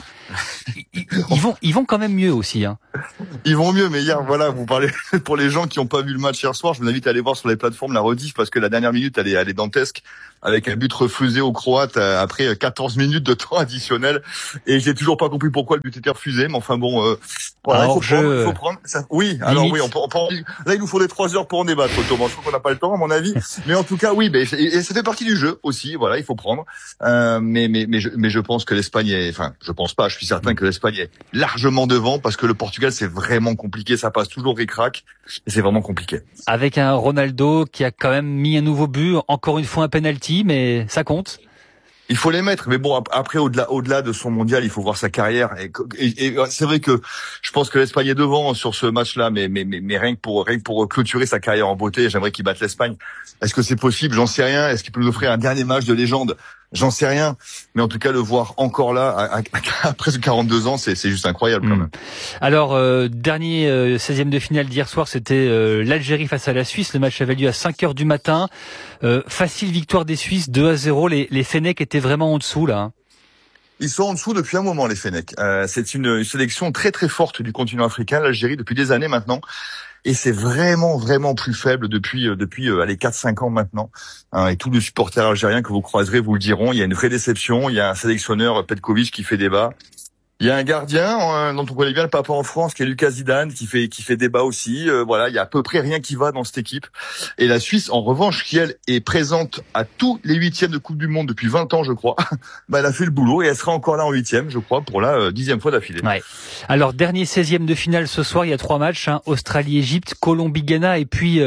ils vont quand même mieux aussi. Ils vont mieux, mais hier, voilà, vous parlez pour les gens qui n'ont pas vu le match hier soir, je vous invite à aller voir sur les plateformes la rediff parce que la dernière minute, elle est dantesque avec un but refusé aux Croates après 14 minutes de temps additionnel. Et j'ai toujours pas compris pourquoi le but était refusé, mais enfin bon, voilà, il faut prendre ça. Oui, alors limite. Oui, on peut là, il nous faudrait 3 heures pour en débattre, Thomas. Je crois qu'on n'a pas le temps, à mon avis. Mais en tout cas, oui, et ça fait partie du jeu aussi. Voilà, il faut prendre. Mais je pense que l'Espagne je pense pas. Je suis certain que l'Espagne est largement devant parce que le Portugal, c'est vraiment compliqué. Ça passe toujours ric-rac. Et c'est vraiment compliqué. Avec un Ronaldo qui a quand même mis un nouveau but, encore une fois un penalty, mais ça compte. Il faut les mettre, mais bon, après, au-delà de son mondial, il faut voir sa carrière. Et c'est vrai que je pense que l'Espagne est devant sur ce match-là, mais rien que pour clôturer sa carrière en beauté, j'aimerais qu'il batte l'Espagne. Est-ce que c'est possible? J'en sais rien. Est-ce qu'il peut nous offrir un dernier match de légende? J'en sais rien. Mais en tout cas, le voir encore là, à presque 42 ans, c'est juste incroyable quand même. Alors, dernier 16e de finale d'hier soir, c'était l'Algérie face à la Suisse. Le match avait lieu à 5h du matin. Facile victoire des Suisses, 2-0. Les Fennecs étaient vraiment en dessous, là. Ils sont en dessous depuis un moment, les Fennecs. C'est une sélection très très forte du continent africain, l'Algérie, depuis des années maintenant. Et c'est vraiment plus faible depuis les 4-5 ans maintenant. Et tous les supporters algériens que vous croiserez vous le diront. Il y a une vraie déception. Il y a un sélectionneur, Petkovic, qui fait débat. Il y a un gardien dont on connaît bien le papa en France, qui est Lucas Zidane, qui fait débat aussi. Voilà, il y a à peu près rien qui va dans cette équipe. Et la Suisse, en revanche, qui elle est présente à tous les 8e de Coupe du Monde depuis 20 ans, je crois, elle a fait le boulot et elle sera encore là en 8e, je crois, pour la 10e fois d'affilée. Ouais. Alors, dernier 16e de finale ce soir, il y a 3 matchs, Australie-Égypte, Colombie-Ghana et puis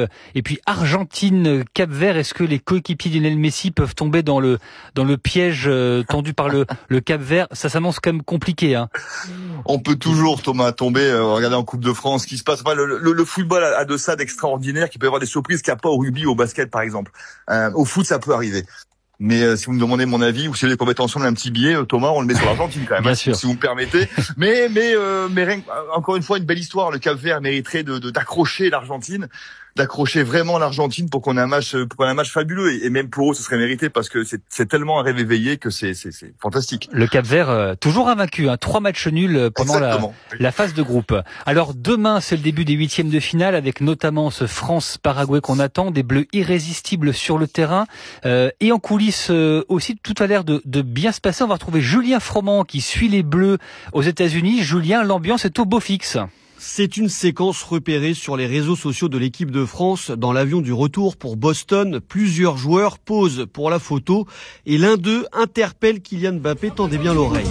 Argentine-Cap-Vert. Est-ce que les coéquipiers de Lionel Messi peuvent tomber dans le piège tendu par le Cap-Vert? Ça s'annonce quand même compliqué. On peut toujours, Thomas, tomber, regarder en Coupe de France, ce qui se passe. Le football a de ça d'extraordinaire, qui peut y avoir des surprises qu'il n'y a pas au rugby ou au basket, par exemple. Au foot, ça peut arriver. Mais si vous me demandez mon avis, ou si vous voulez qu'on mette ensemble un petit billet, Thomas, on le met sur l'Argentine quand même, bien sûr. Si vous me permettez. Mais encore une fois, une belle histoire. Le Cap-Vert mériterait d'accrocher l'Argentine, d'accrocher vraiment l'Argentine pour qu'on ait un match fabuleux. Et même pour eux, ce serait mérité parce que c'est tellement un rêve éveillé que c'est fantastique. Le Cap-Vert, toujours invaincu, 3 matchs nuls pendant la phase de groupe. Alors demain, c'est le début des 8e de finale avec notamment ce France-Paraguay qu'on attend, des Bleus irrésistibles sur le terrain et en coulisses aussi, tout a l'air de bien se passer. On va retrouver Julien Froment qui suit les Bleus aux États-Unis. Julien, l'ambiance est au beau fixe. C'est une séquence repérée sur les réseaux sociaux de l'équipe de France. Dans l'avion du retour pour Boston, plusieurs joueurs posent pour la photo et l'un d'eux interpelle Kylian Mbappé. Tendez bien l'oreille.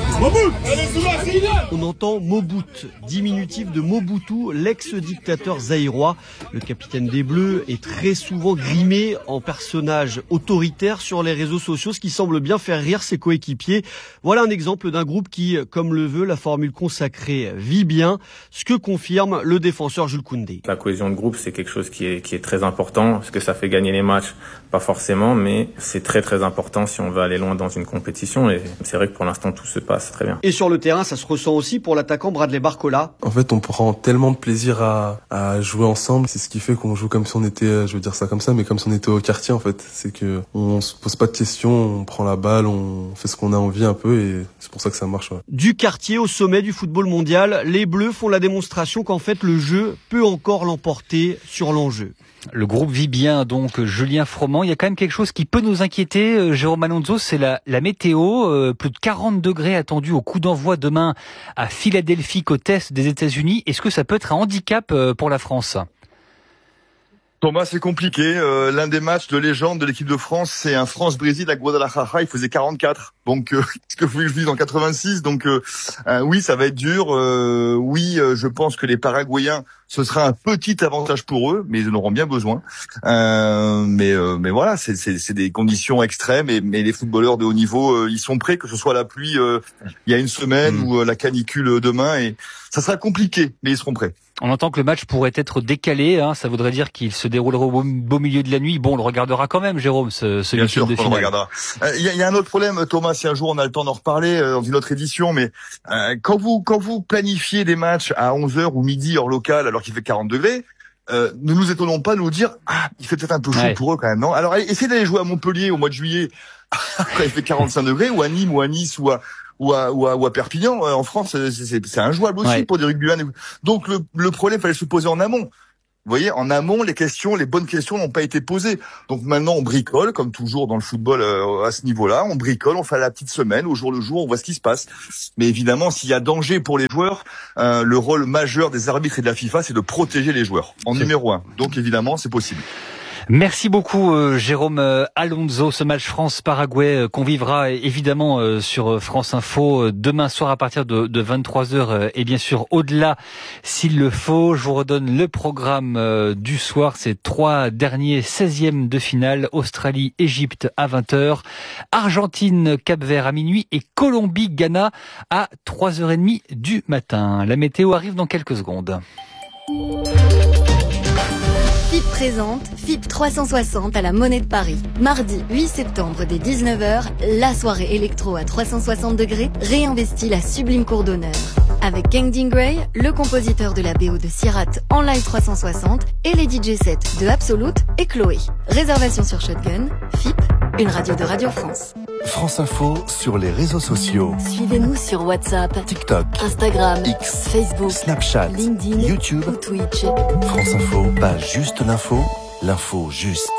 On entend Mobout, diminutif de Mobutu, l'ex-dictateur zaïrois. Le capitaine des Bleus est très souvent grimé en personnage autoritaire sur les réseaux sociaux, ce qui semble bien faire rire ses coéquipiers. Voilà un exemple d'un groupe qui, comme le veut la formule consacrée, vit bien, ce que confirme le défenseur Jules Koundé. La cohésion de groupe, c'est quelque chose qui est très important. Est-ce que ça fait gagner les matchs? Pas forcément, mais c'est très très important si on veut aller loin dans une compétition. Et c'est vrai que pour l'instant, tout se passe très bien. Et sur le terrain, ça se ressent aussi pour l'attaquant Bradley Barcola. En fait, on prend tellement de plaisir à jouer ensemble. C'est ce qui fait qu'on joue comme si on était, je veux dire ça comme ça, mais comme si on était au quartier en fait. C'est que on se pose pas de questions, on prend la balle, on fait ce qu'on a envie un peu et c'est pour ça que ça marche. Ouais. Du quartier au sommet du football mondial, les Bleus font la démonstration qu'en fait le jeu peut encore l'emporter sur l'enjeu. Le groupe vit bien, donc Julien Froment. Il y a quand même quelque chose qui peut nous inquiéter, Jérôme Alonso, c'est la météo. Plus de 40 degrés attendus au coup d'envoi demain à Philadelphie, côte est des États-Unis. Est-ce que ça peut être un handicap pour la France ? Thomas, c'est compliqué. L'un des matchs de légende de l'équipe de France, c'est un France-Brésil à Guadalajara. Il faisait 44. Donc, ce que vous voulez que je dise en 86. Donc, oui, ça va être dur. Je pense que les Paraguayens, ce sera un petit avantage pour eux, mais ils en auront bien besoin. Mais voilà, c'est des conditions extrêmes. Mais les footballeurs de haut niveau, ils sont prêts, que ce soit la pluie il y a une semaine ou la canicule demain. Et ça sera compliqué, mais ils seront prêts. On entend que le match pourrait être décalé, ça voudrait dire qu'il se déroulera au beau milieu de la nuit. Bon, on le regardera quand même, Jérôme, ce bien sûr, de finale. On le regardera. Il y a un autre problème, Thomas, si un jour on a le temps d'en reparler dans une autre édition, mais quand vous planifiez des matchs à 11h ou midi hors local alors qu'il fait 40 degrés, ne nous étonnons pas de nous dire il fait peut-être un peu chaud pour eux quand même, non ? Alors essayez d'aller jouer à Montpellier au mois de juillet quand il fait 45 degrés, ou à Nîmes ou à Nice ou à Perpignan. En France, c'est injouable aussi pour des rugbyman. Donc le problème, fallait se poser en amont. Vous voyez, en amont, les bonnes questions n'ont pas été posées. Donc maintenant, on bricole, comme toujours dans le football à ce niveau-là. On bricole, on fait la petite semaine, au jour le jour, on voit ce qui se passe. Mais évidemment, s'il y a danger pour les joueurs, le rôle majeur des arbitres et de la FIFA, c'est de protéger les joueurs, en numéro 1. Donc évidemment, c'est possible. Merci beaucoup Jérôme Alonso. Ce match France-Paraguay qu'on vivra évidemment sur France Info demain soir à partir de 23h et bien sûr au-delà s'il le faut. Je vous redonne le programme du soir. C'est 3 derniers 16e de finale. Australie-Égypte à 20h. Argentine-Cap-Vert à minuit et Colombie-Ghana à 3h30 du matin. La météo arrive dans quelques secondes. FIP présente FIP 360 à la Monnaie de Paris. Mardi 8 septembre dès 19h, la soirée électro à 360 degrés réinvestit la sublime cour d'honneur. Avec Kangding Gray, le compositeur de la BO de Sierrat en live 360 et les DJ sets de Absolute et Chloé. Réservation sur Shotgun, FIP, une radio de Radio France. France Info sur les réseaux sociaux. Suivez-nous sur WhatsApp, TikTok, Instagram, X, Facebook, Snapchat, LinkedIn, YouTube ou Twitch. France Info, pas juste l'info, l'info juste.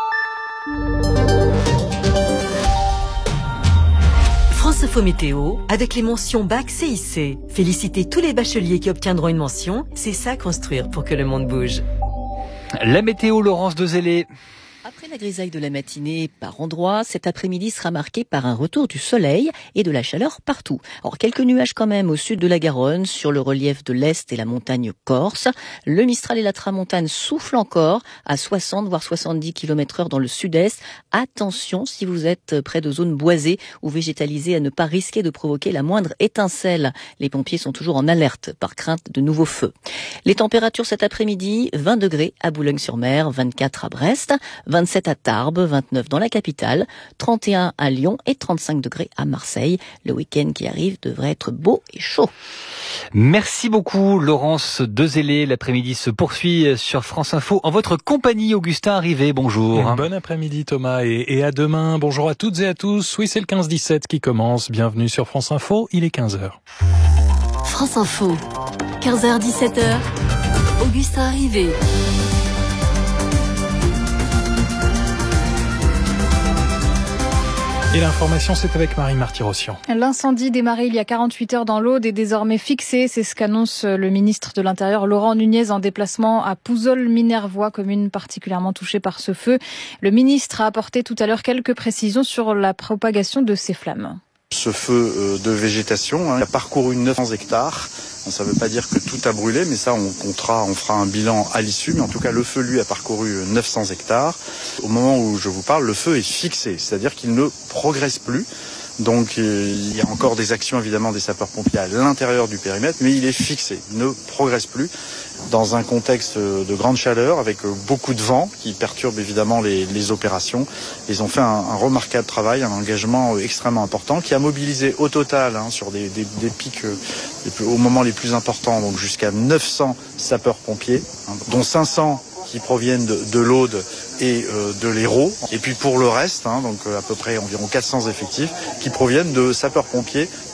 France Info Météo, avec les mentions Bac CIC. Félicitez tous les bacheliers qui obtiendront une mention. C'est ça construire pour que le monde bouge. La météo, Laurence Dezellé. Après la grisaille de la matinée par endroits, cet après-midi sera marqué par un retour du soleil et de la chaleur partout. Alors quelques nuages quand même au sud de la Garonne, sur le relief de l'Est et la montagne corse. Le Mistral et la Tramontane soufflent encore à 60 voire 70 km/h dans le sud-est. Attention si vous êtes près de zones boisées ou végétalisées à ne pas risquer de provoquer la moindre étincelle. Les pompiers sont toujours en alerte par crainte de nouveaux feux. Les températures cet après-midi, 20 degrés à Boulogne-sur-Mer, 24 à Brest, 27 à Tarbes, 29 dans la capitale, 31 à Lyon et 35 degrés à Marseille. Le week-end qui arrive devrait être beau et chaud. Merci beaucoup Laurence Dezellé. L'après-midi se poursuit sur France Info. En votre compagnie, Augustin Arrivé, bonjour. Bon après-midi Thomas et à demain. Bonjour à toutes et à tous. Oui, c'est le 15-17 qui commence. Bienvenue sur France Info, il est 15h. France Info, 15h-17h, Augustin Arrivé. Et l'information, c'est avec Marie Marty-Rossian. L'incendie démarré il y a 48 heures dans l'Aude est désormais fixé. C'est ce qu'annonce le ministre de l'Intérieur, Laurent Nunez, en déplacement à Pouzol-Minervois, commune particulièrement touchée par ce feu. Le ministre a apporté tout à l'heure quelques précisions sur la propagation de ces flammes. Ce feu de végétation a parcouru 900 hectares. Ça ne veut pas dire que tout a brûlé, mais ça on fera un bilan à l'issue. Mais en tout cas, le feu, lui, a parcouru 900 hectares. Au moment où je vous parle, le feu est fixé, c'est-à-dire qu'il ne progresse plus. Donc il y a encore des actions évidemment des sapeurs-pompiers à l'intérieur du périmètre, mais il est fixé, il ne progresse plus dans un contexte de grande chaleur avec beaucoup de vent qui perturbe évidemment les opérations. Ils ont fait un remarquable travail, un engagement extrêmement important qui a mobilisé au total sur des pics au moment les plus importants, donc jusqu'à 900 sapeurs-pompiers, dont 500 qui proviennent de l'Aude et de l'Hérault. Et puis pour le reste, donc à peu près environ 400 effectifs qui proviennent de sapeurs-pompiers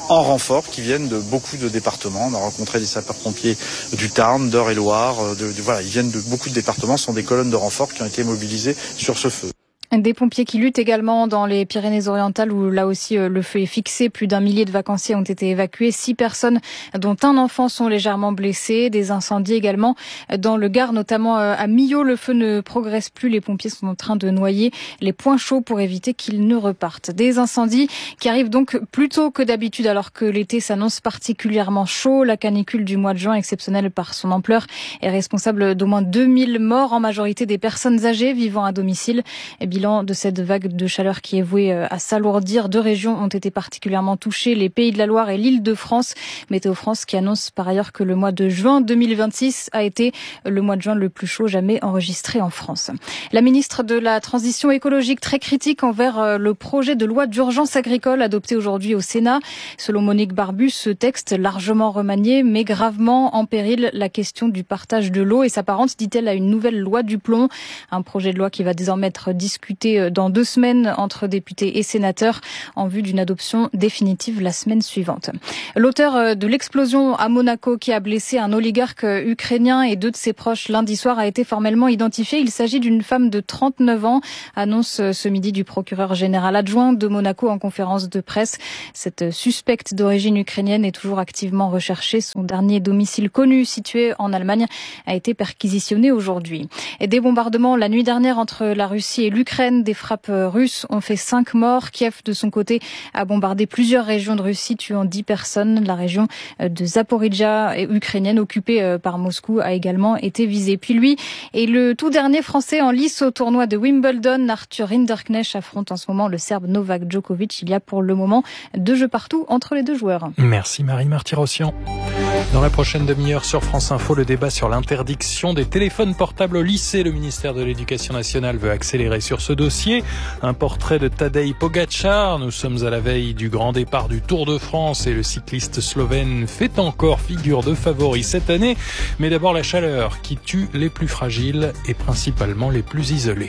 en renfort qui viennent de beaucoup de départements. On a rencontré des sapeurs-pompiers du Tarn, d'Eure-et-Loire, voilà, ils viennent de beaucoup de départements. Ce sont des colonnes de renfort qui ont été mobilisées sur ce feu. Des pompiers qui luttent également dans les Pyrénées-Orientales où là aussi le feu est fixé. Plus d'1 millier de vacanciers ont été évacués. 6 personnes dont un enfant sont légèrement blessées. Des incendies également dans le Gard, notamment à Millau. Le feu ne progresse plus. Les pompiers sont en train de noyer les points chauds pour éviter qu'ils ne repartent. Des incendies qui arrivent donc plus tôt que d'habitude alors que l'été s'annonce particulièrement chaud. La canicule du mois de juin, exceptionnelle par son ampleur, est responsable d'au moins 2000 morts, en majorité des personnes âgées vivant à domicile. Bilan de cette vague de chaleur qui est vouée à s'alourdir. 2 régions ont été particulièrement touchées, les Pays de la Loire et l'Île-de-France. Météo France qui annonce par ailleurs que le mois de juin 2026 a été le mois de juin le plus chaud jamais enregistré en France. La ministre de la Transition écologique très critique envers le projet de loi d'urgence agricole adopté aujourd'hui au Sénat. Selon Monique Barbu, ce texte largement remanié met gravement en péril la question du partage de l'eau et s'apparente, dit-elle, à une nouvelle loi du plomb. Un projet de loi qui va désormais être discuté dans 2 semaines entre députés et sénateurs en vue d'une adoption définitive la semaine suivante. L'auteur de l'explosion à Monaco qui a blessé un oligarque ukrainien et 2 de ses proches lundi soir a été formellement identifié. Il s'agit d'une femme de 39 ans, annonce ce midi du procureur général adjoint de Monaco en conférence de presse. Cette suspecte d'origine ukrainienne est toujours activement recherchée. Son dernier domicile connu, situé en Allemagne, a été perquisitionné aujourd'hui. Et des bombardements la nuit dernière entre la Russie et l'Ukraine. Des frappes russes ont fait 5 morts. Kiev, de son côté, a bombardé plusieurs régions de Russie, tuant 10 personnes. La région de Zaporijia, ukrainienne, occupée par Moscou, a également été visée. Puis lui et le tout dernier Français en lice au tournoi de Wimbledon, Arthur Rinderknecht, affronte en ce moment le Serbe Novak Djokovic. Il y a pour le moment 2 jeux partout entre les 2 joueurs. Merci Marie Martyrossian. Dans la prochaine demi-heure sur France Info, le débat sur l'interdiction des téléphones portables au lycée. Le ministère de l'Éducation nationale veut accélérer sur ce dossier. Un portrait de Tadej Pogačar. Nous sommes à la veille du grand départ du Tour de France et le cycliste slovène fait encore figure de favori cette année. Mais d'abord la chaleur qui tue les plus fragiles et principalement les plus isolés.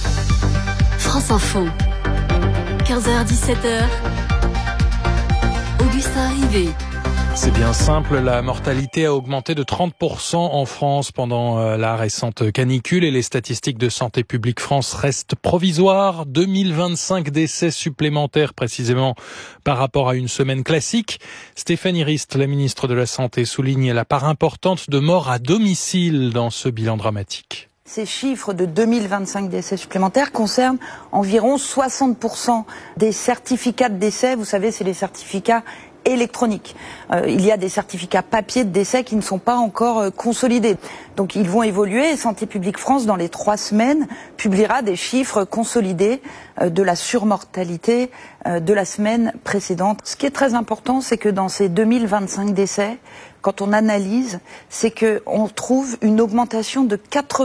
France Info, 15h-17h, Augustin Rivet. C'est bien simple, la mortalité a augmenté de 30% en France pendant la récente canicule et les statistiques de Santé publique France restent provisoires. 2025 décès supplémentaires précisément par rapport à une semaine classique. Stéphanie Rist, la ministre de la Santé, souligne la part importante de morts à domicile dans ce bilan dramatique. Ces chiffres de 2025 décès supplémentaires concernent environ 60% des certificats de décès. Vous savez, c'est les certificats électronique. Il y a des certificats papier de décès qui ne sont pas encore consolidés. Donc ils vont évoluer et Santé publique France, dans les 3 semaines, publiera des chiffres consolidés de la surmortalité de la semaine précédente. Ce qui est très important, c'est que dans ces 2025 décès, quand on analyse, c'est qu'on trouve une augmentation de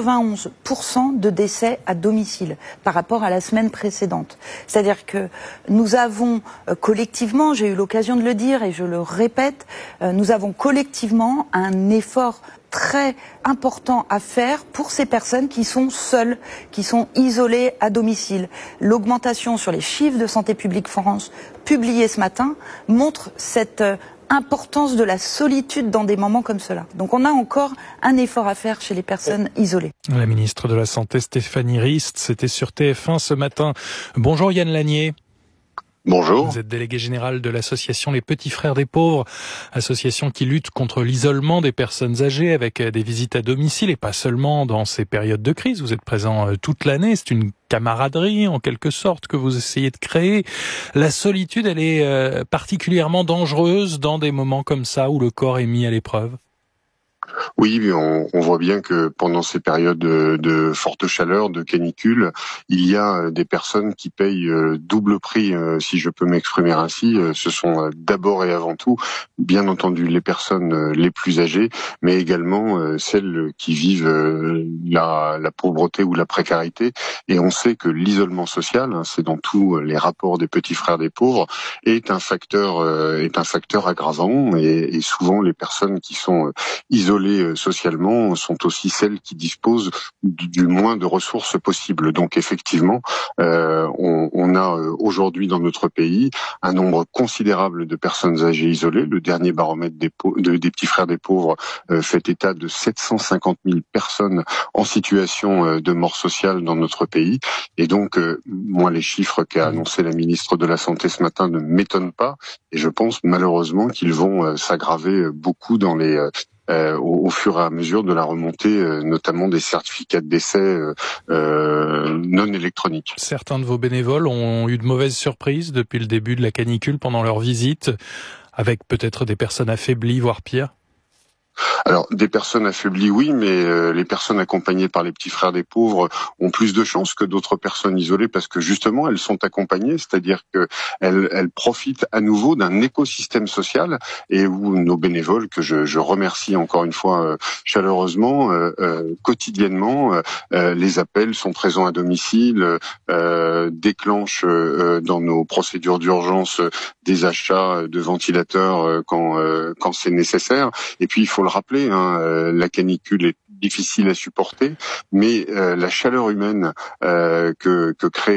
91% de décès à domicile par rapport à la semaine précédente. C'est-à-dire que nous avons collectivement, j'ai eu l'occasion de le dire et je le répète, nous avons collectivement un effort très important à faire pour ces personnes qui sont seules, qui sont isolées à domicile. L'augmentation sur les chiffres de Santé publique France publiés ce matin montre cette importance de la solitude dans des moments comme cela. Donc on a encore un effort à faire chez les personnes isolées. La ministre de la Santé Stéphanie Rist, c'était sur TF1 ce matin. Bonjour Yann Lanier. Bonjour. Vous êtes délégué général de l'association Les Petits Frères des Pauvres, association qui lutte contre l'isolement des personnes âgées avec des visites à domicile et pas seulement dans ces périodes de crise. Vous êtes présent toute l'année, c'est une camaraderie en quelque sorte que vous essayez de créer. La solitude, elle est particulièrement dangereuse dans des moments comme ça où le corps est mis à l'épreuve. Oui, on voit bien que pendant ces périodes de forte chaleur, de canicule, il y a des personnes qui payent double prix, si je peux m'exprimer ainsi. Ce sont d'abord et avant tout, bien entendu, les personnes les plus âgées, mais également celles qui vivent la pauvreté ou la précarité. Et on sait que l'isolement social, c'est dans tous les rapports des petits frères des pauvres, est un facteur aggravant. Et souvent, les personnes qui sont isolées isolées socialement sont aussi celles qui disposent du moins de ressources possibles. Donc effectivement, on a aujourd'hui dans notre pays un nombre considérable de personnes âgées isolées. Le dernier baromètre des petits frères des pauvres fait état de 750 000 personnes en situation de mort sociale dans notre pays. Et donc, moi, les chiffres qu'a annoncé la ministre de la Santé ce matin ne m'étonnent pas. Et je pense malheureusement qu'ils vont s'aggraver beaucoup dans au fur et à mesure de la remontée, notamment des certificats de décès non électroniques. Certains de vos bénévoles ont eu de mauvaises surprises depuis le début de la canicule pendant leur visite, avec peut-être des personnes affaiblies, voire pire. Alors, des personnes affaiblies, oui, mais les personnes accompagnées par les petits frères des pauvres ont plus de chances que d'autres personnes isolées parce que justement, elles sont accompagnées, c'est-à-dire que elles profitent à nouveau d'un écosystème social et où nos bénévoles, que je remercie encore une fois chaleureusement, quotidiennement, les appels sont présents à domicile, déclenchent dans nos procédures d'urgence des achats de ventilateurs quand c'est nécessaire. Et puis, il faut le rappeler, la canicule est difficile à supporter, mais la chaleur humaine que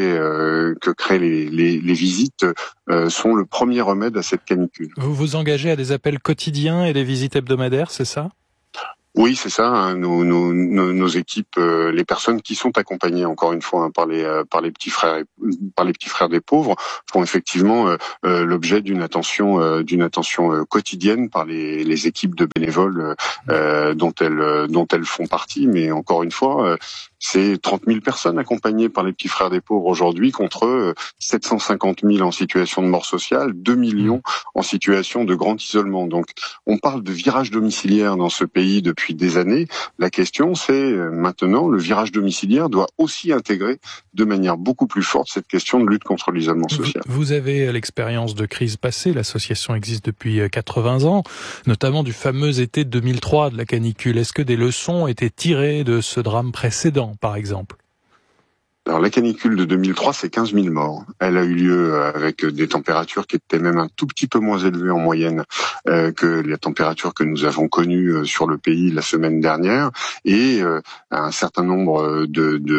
créent les visites sont le premier remède à cette canicule. Vous vous engagez à des appels quotidiens et des visites hebdomadaires, c'est ça ? Oui, c'est ça. Nos équipes, les personnes qui sont accompagnées, encore une fois, par les petits frères des pauvres, font effectivement l'objet d'une attention quotidienne par les équipes de bénévoles dont elles font partie. Mais encore une fois, c'est 30 000 personnes accompagnées par les petits frères des pauvres aujourd'hui contre 750 000 en situation de mort sociale, 2 millions en situation de grand isolement. Donc, on parle de virage domiciliaire dans ce pays depuis des années. La question, c'est maintenant, le virage domiciliaire doit aussi intégrer de manière beaucoup plus forte cette question de lutte contre l'isolement social. Vous avez l'expérience de crise passée. L'association existe depuis 80 ans, notamment du fameux été 2003 de la canicule. Est-ce que des leçons ont été tirées de ce drame précédent, par exemple ? Alors la canicule de 2003, c'est 15 000 morts. Elle a eu lieu avec des températures qui étaient même un tout petit peu moins élevées en moyenne que la température que nous avons connue sur le pays la semaine dernière. Et un certain nombre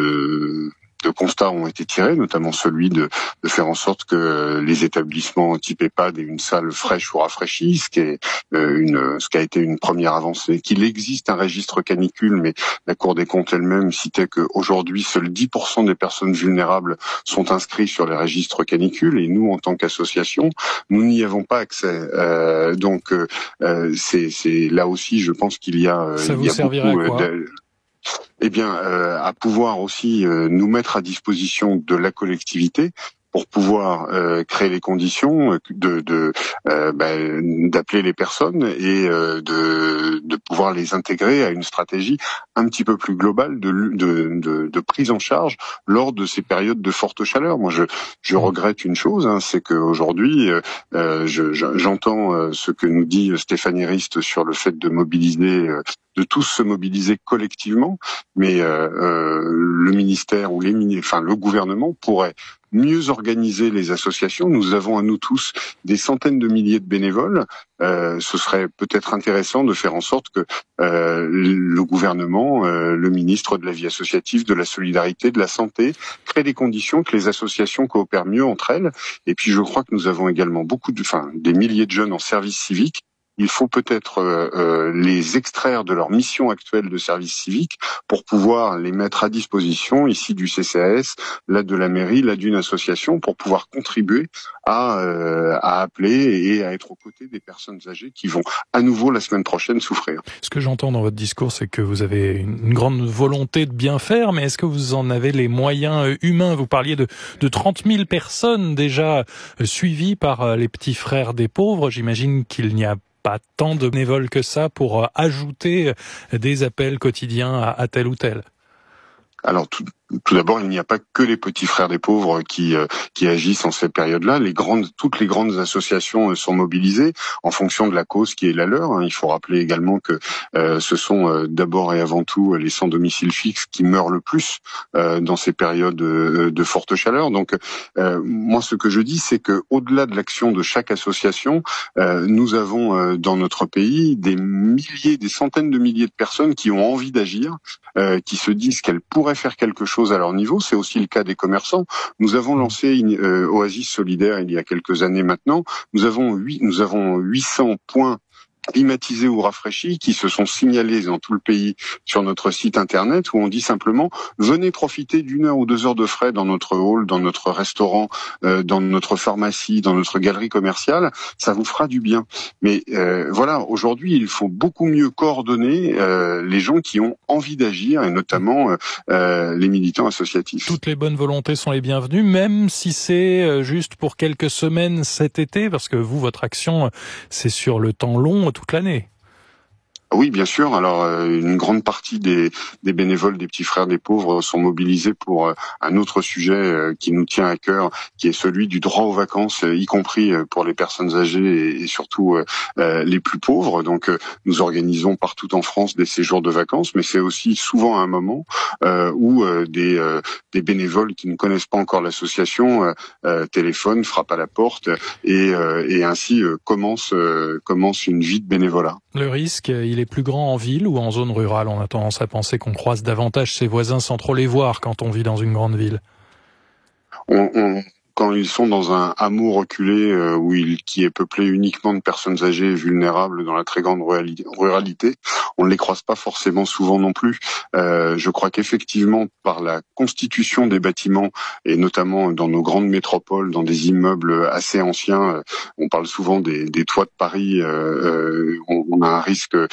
de constats ont été tirés, notamment celui de faire en sorte que les établissements type EHPAD aient une salle fraîche ou rafraîchie, ce qui a été une première avancée. Qu'il existe un registre canicule, mais la Cour des comptes elle-même citait qu'aujourd'hui, seuls 10% des personnes vulnérables sont inscrits sur les registres canicule, et nous, en tant qu'association, nous n'y avons pas accès. Donc, c'est là aussi, je pense qu'il y a, ça vous servirait à quoi ? Eh bien, à pouvoir aussi nous mettre à disposition de la collectivité pour pouvoir créer les conditions d'appeler les personnes et de pouvoir les intégrer à une stratégie un petit peu plus globale de prise en charge lors de ces périodes de forte chaleur. Moi, je regrette une chose, c'est qu'aujourd'hui, j'entends ce que nous dit Stéphanie Rist sur le fait de mobiliser, de tous se mobiliser collectivement, mais le ministère ou le gouvernement pourrait mieux organiser les associations. Nous avons à nous tous des centaines de milliers de bénévoles. Ce serait peut-être intéressant de faire en sorte que le gouvernement, le ministre de la vie associative, de la solidarité, de la santé, crée des conditions que les associations coopèrent mieux entre elles. Et puis je crois que nous avons également des milliers de jeunes en service civique. Il faut peut-être les extraire de leur mission actuelle de service civique pour pouvoir les mettre à disposition ici du CCAS, là de la mairie, là d'une association, pour pouvoir contribuer à appeler et à être aux côtés des personnes âgées qui vont à nouveau la semaine prochaine souffrir. Ce que j'entends dans votre discours, c'est que vous avez une grande volonté de bien faire, mais est-ce que vous en avez les moyens humains ? Vous parliez de 30 000 personnes déjà suivies par les petits frères des pauvres. J'imagine qu'il n'y a pas tant de bénévoles que ça pour ajouter des appels quotidiens à tel ou tel. Alors Tout d'abord, il n'y a pas que les petits frères des pauvres qui agissent en cette période-là. Toutes les grandes associations sont mobilisées en fonction de la cause qui est la leur. Il faut rappeler également que ce sont d'abord et avant tout les sans domicile fixe qui meurent le plus dans ces périodes de forte chaleur. Donc, moi, ce que je dis, c'est que au-delà de l'action de chaque association, nous avons dans notre pays des centaines de milliers de personnes qui ont envie d'agir, qui se disent qu'elles pourraient faire quelque chose à leur niveau. C'est aussi le cas des commerçants. Nous avons lancé Oasis Solidaire il y a quelques années maintenant. Nous avons 800 points climatisés ou rafraîchis qui se sont signalés dans tout le pays sur notre site internet où on dit simplement venez profiter d'1 heure ou 2 heures de frais dans notre hall, dans notre restaurant, dans notre pharmacie, dans notre galerie commerciale, ça vous fera du bien. Mais voilà, aujourd'hui il faut beaucoup mieux coordonner les gens qui ont envie d'agir et notamment les militants associatifs. Toutes les bonnes volontés sont les bienvenues, même si c'est juste pour quelques semaines cet été, parce que vous, votre action, c'est sur le temps long, toute l'année. Oui, bien sûr. Alors, une grande partie des bénévoles des petits frères des pauvres sont mobilisés pour un autre sujet qui nous tient à cœur, qui est celui du droit aux vacances, y compris pour les personnes âgées et surtout les plus pauvres. Donc, nous organisons partout en France des séjours de vacances, mais c'est aussi souvent un moment où des bénévoles qui ne connaissent pas encore l'association téléphonent, frappent à la porte et ainsi commencent une vie de bénévolat. Le risque, il est plus grand en ville ou en zone rurale? On a tendance à penser qu'on croise davantage ses voisins sans trop les voir quand on vit dans une grande ville. Quand ils sont dans un hameau reculé qui est peuplé uniquement de personnes âgées et vulnérables dans la très grande ruralité, on ne les croise pas forcément souvent non plus. Je crois qu'effectivement, par la constitution des bâtiments, et notamment dans nos grandes métropoles, dans des immeubles assez anciens, on parle souvent des toits de Paris, on a un risque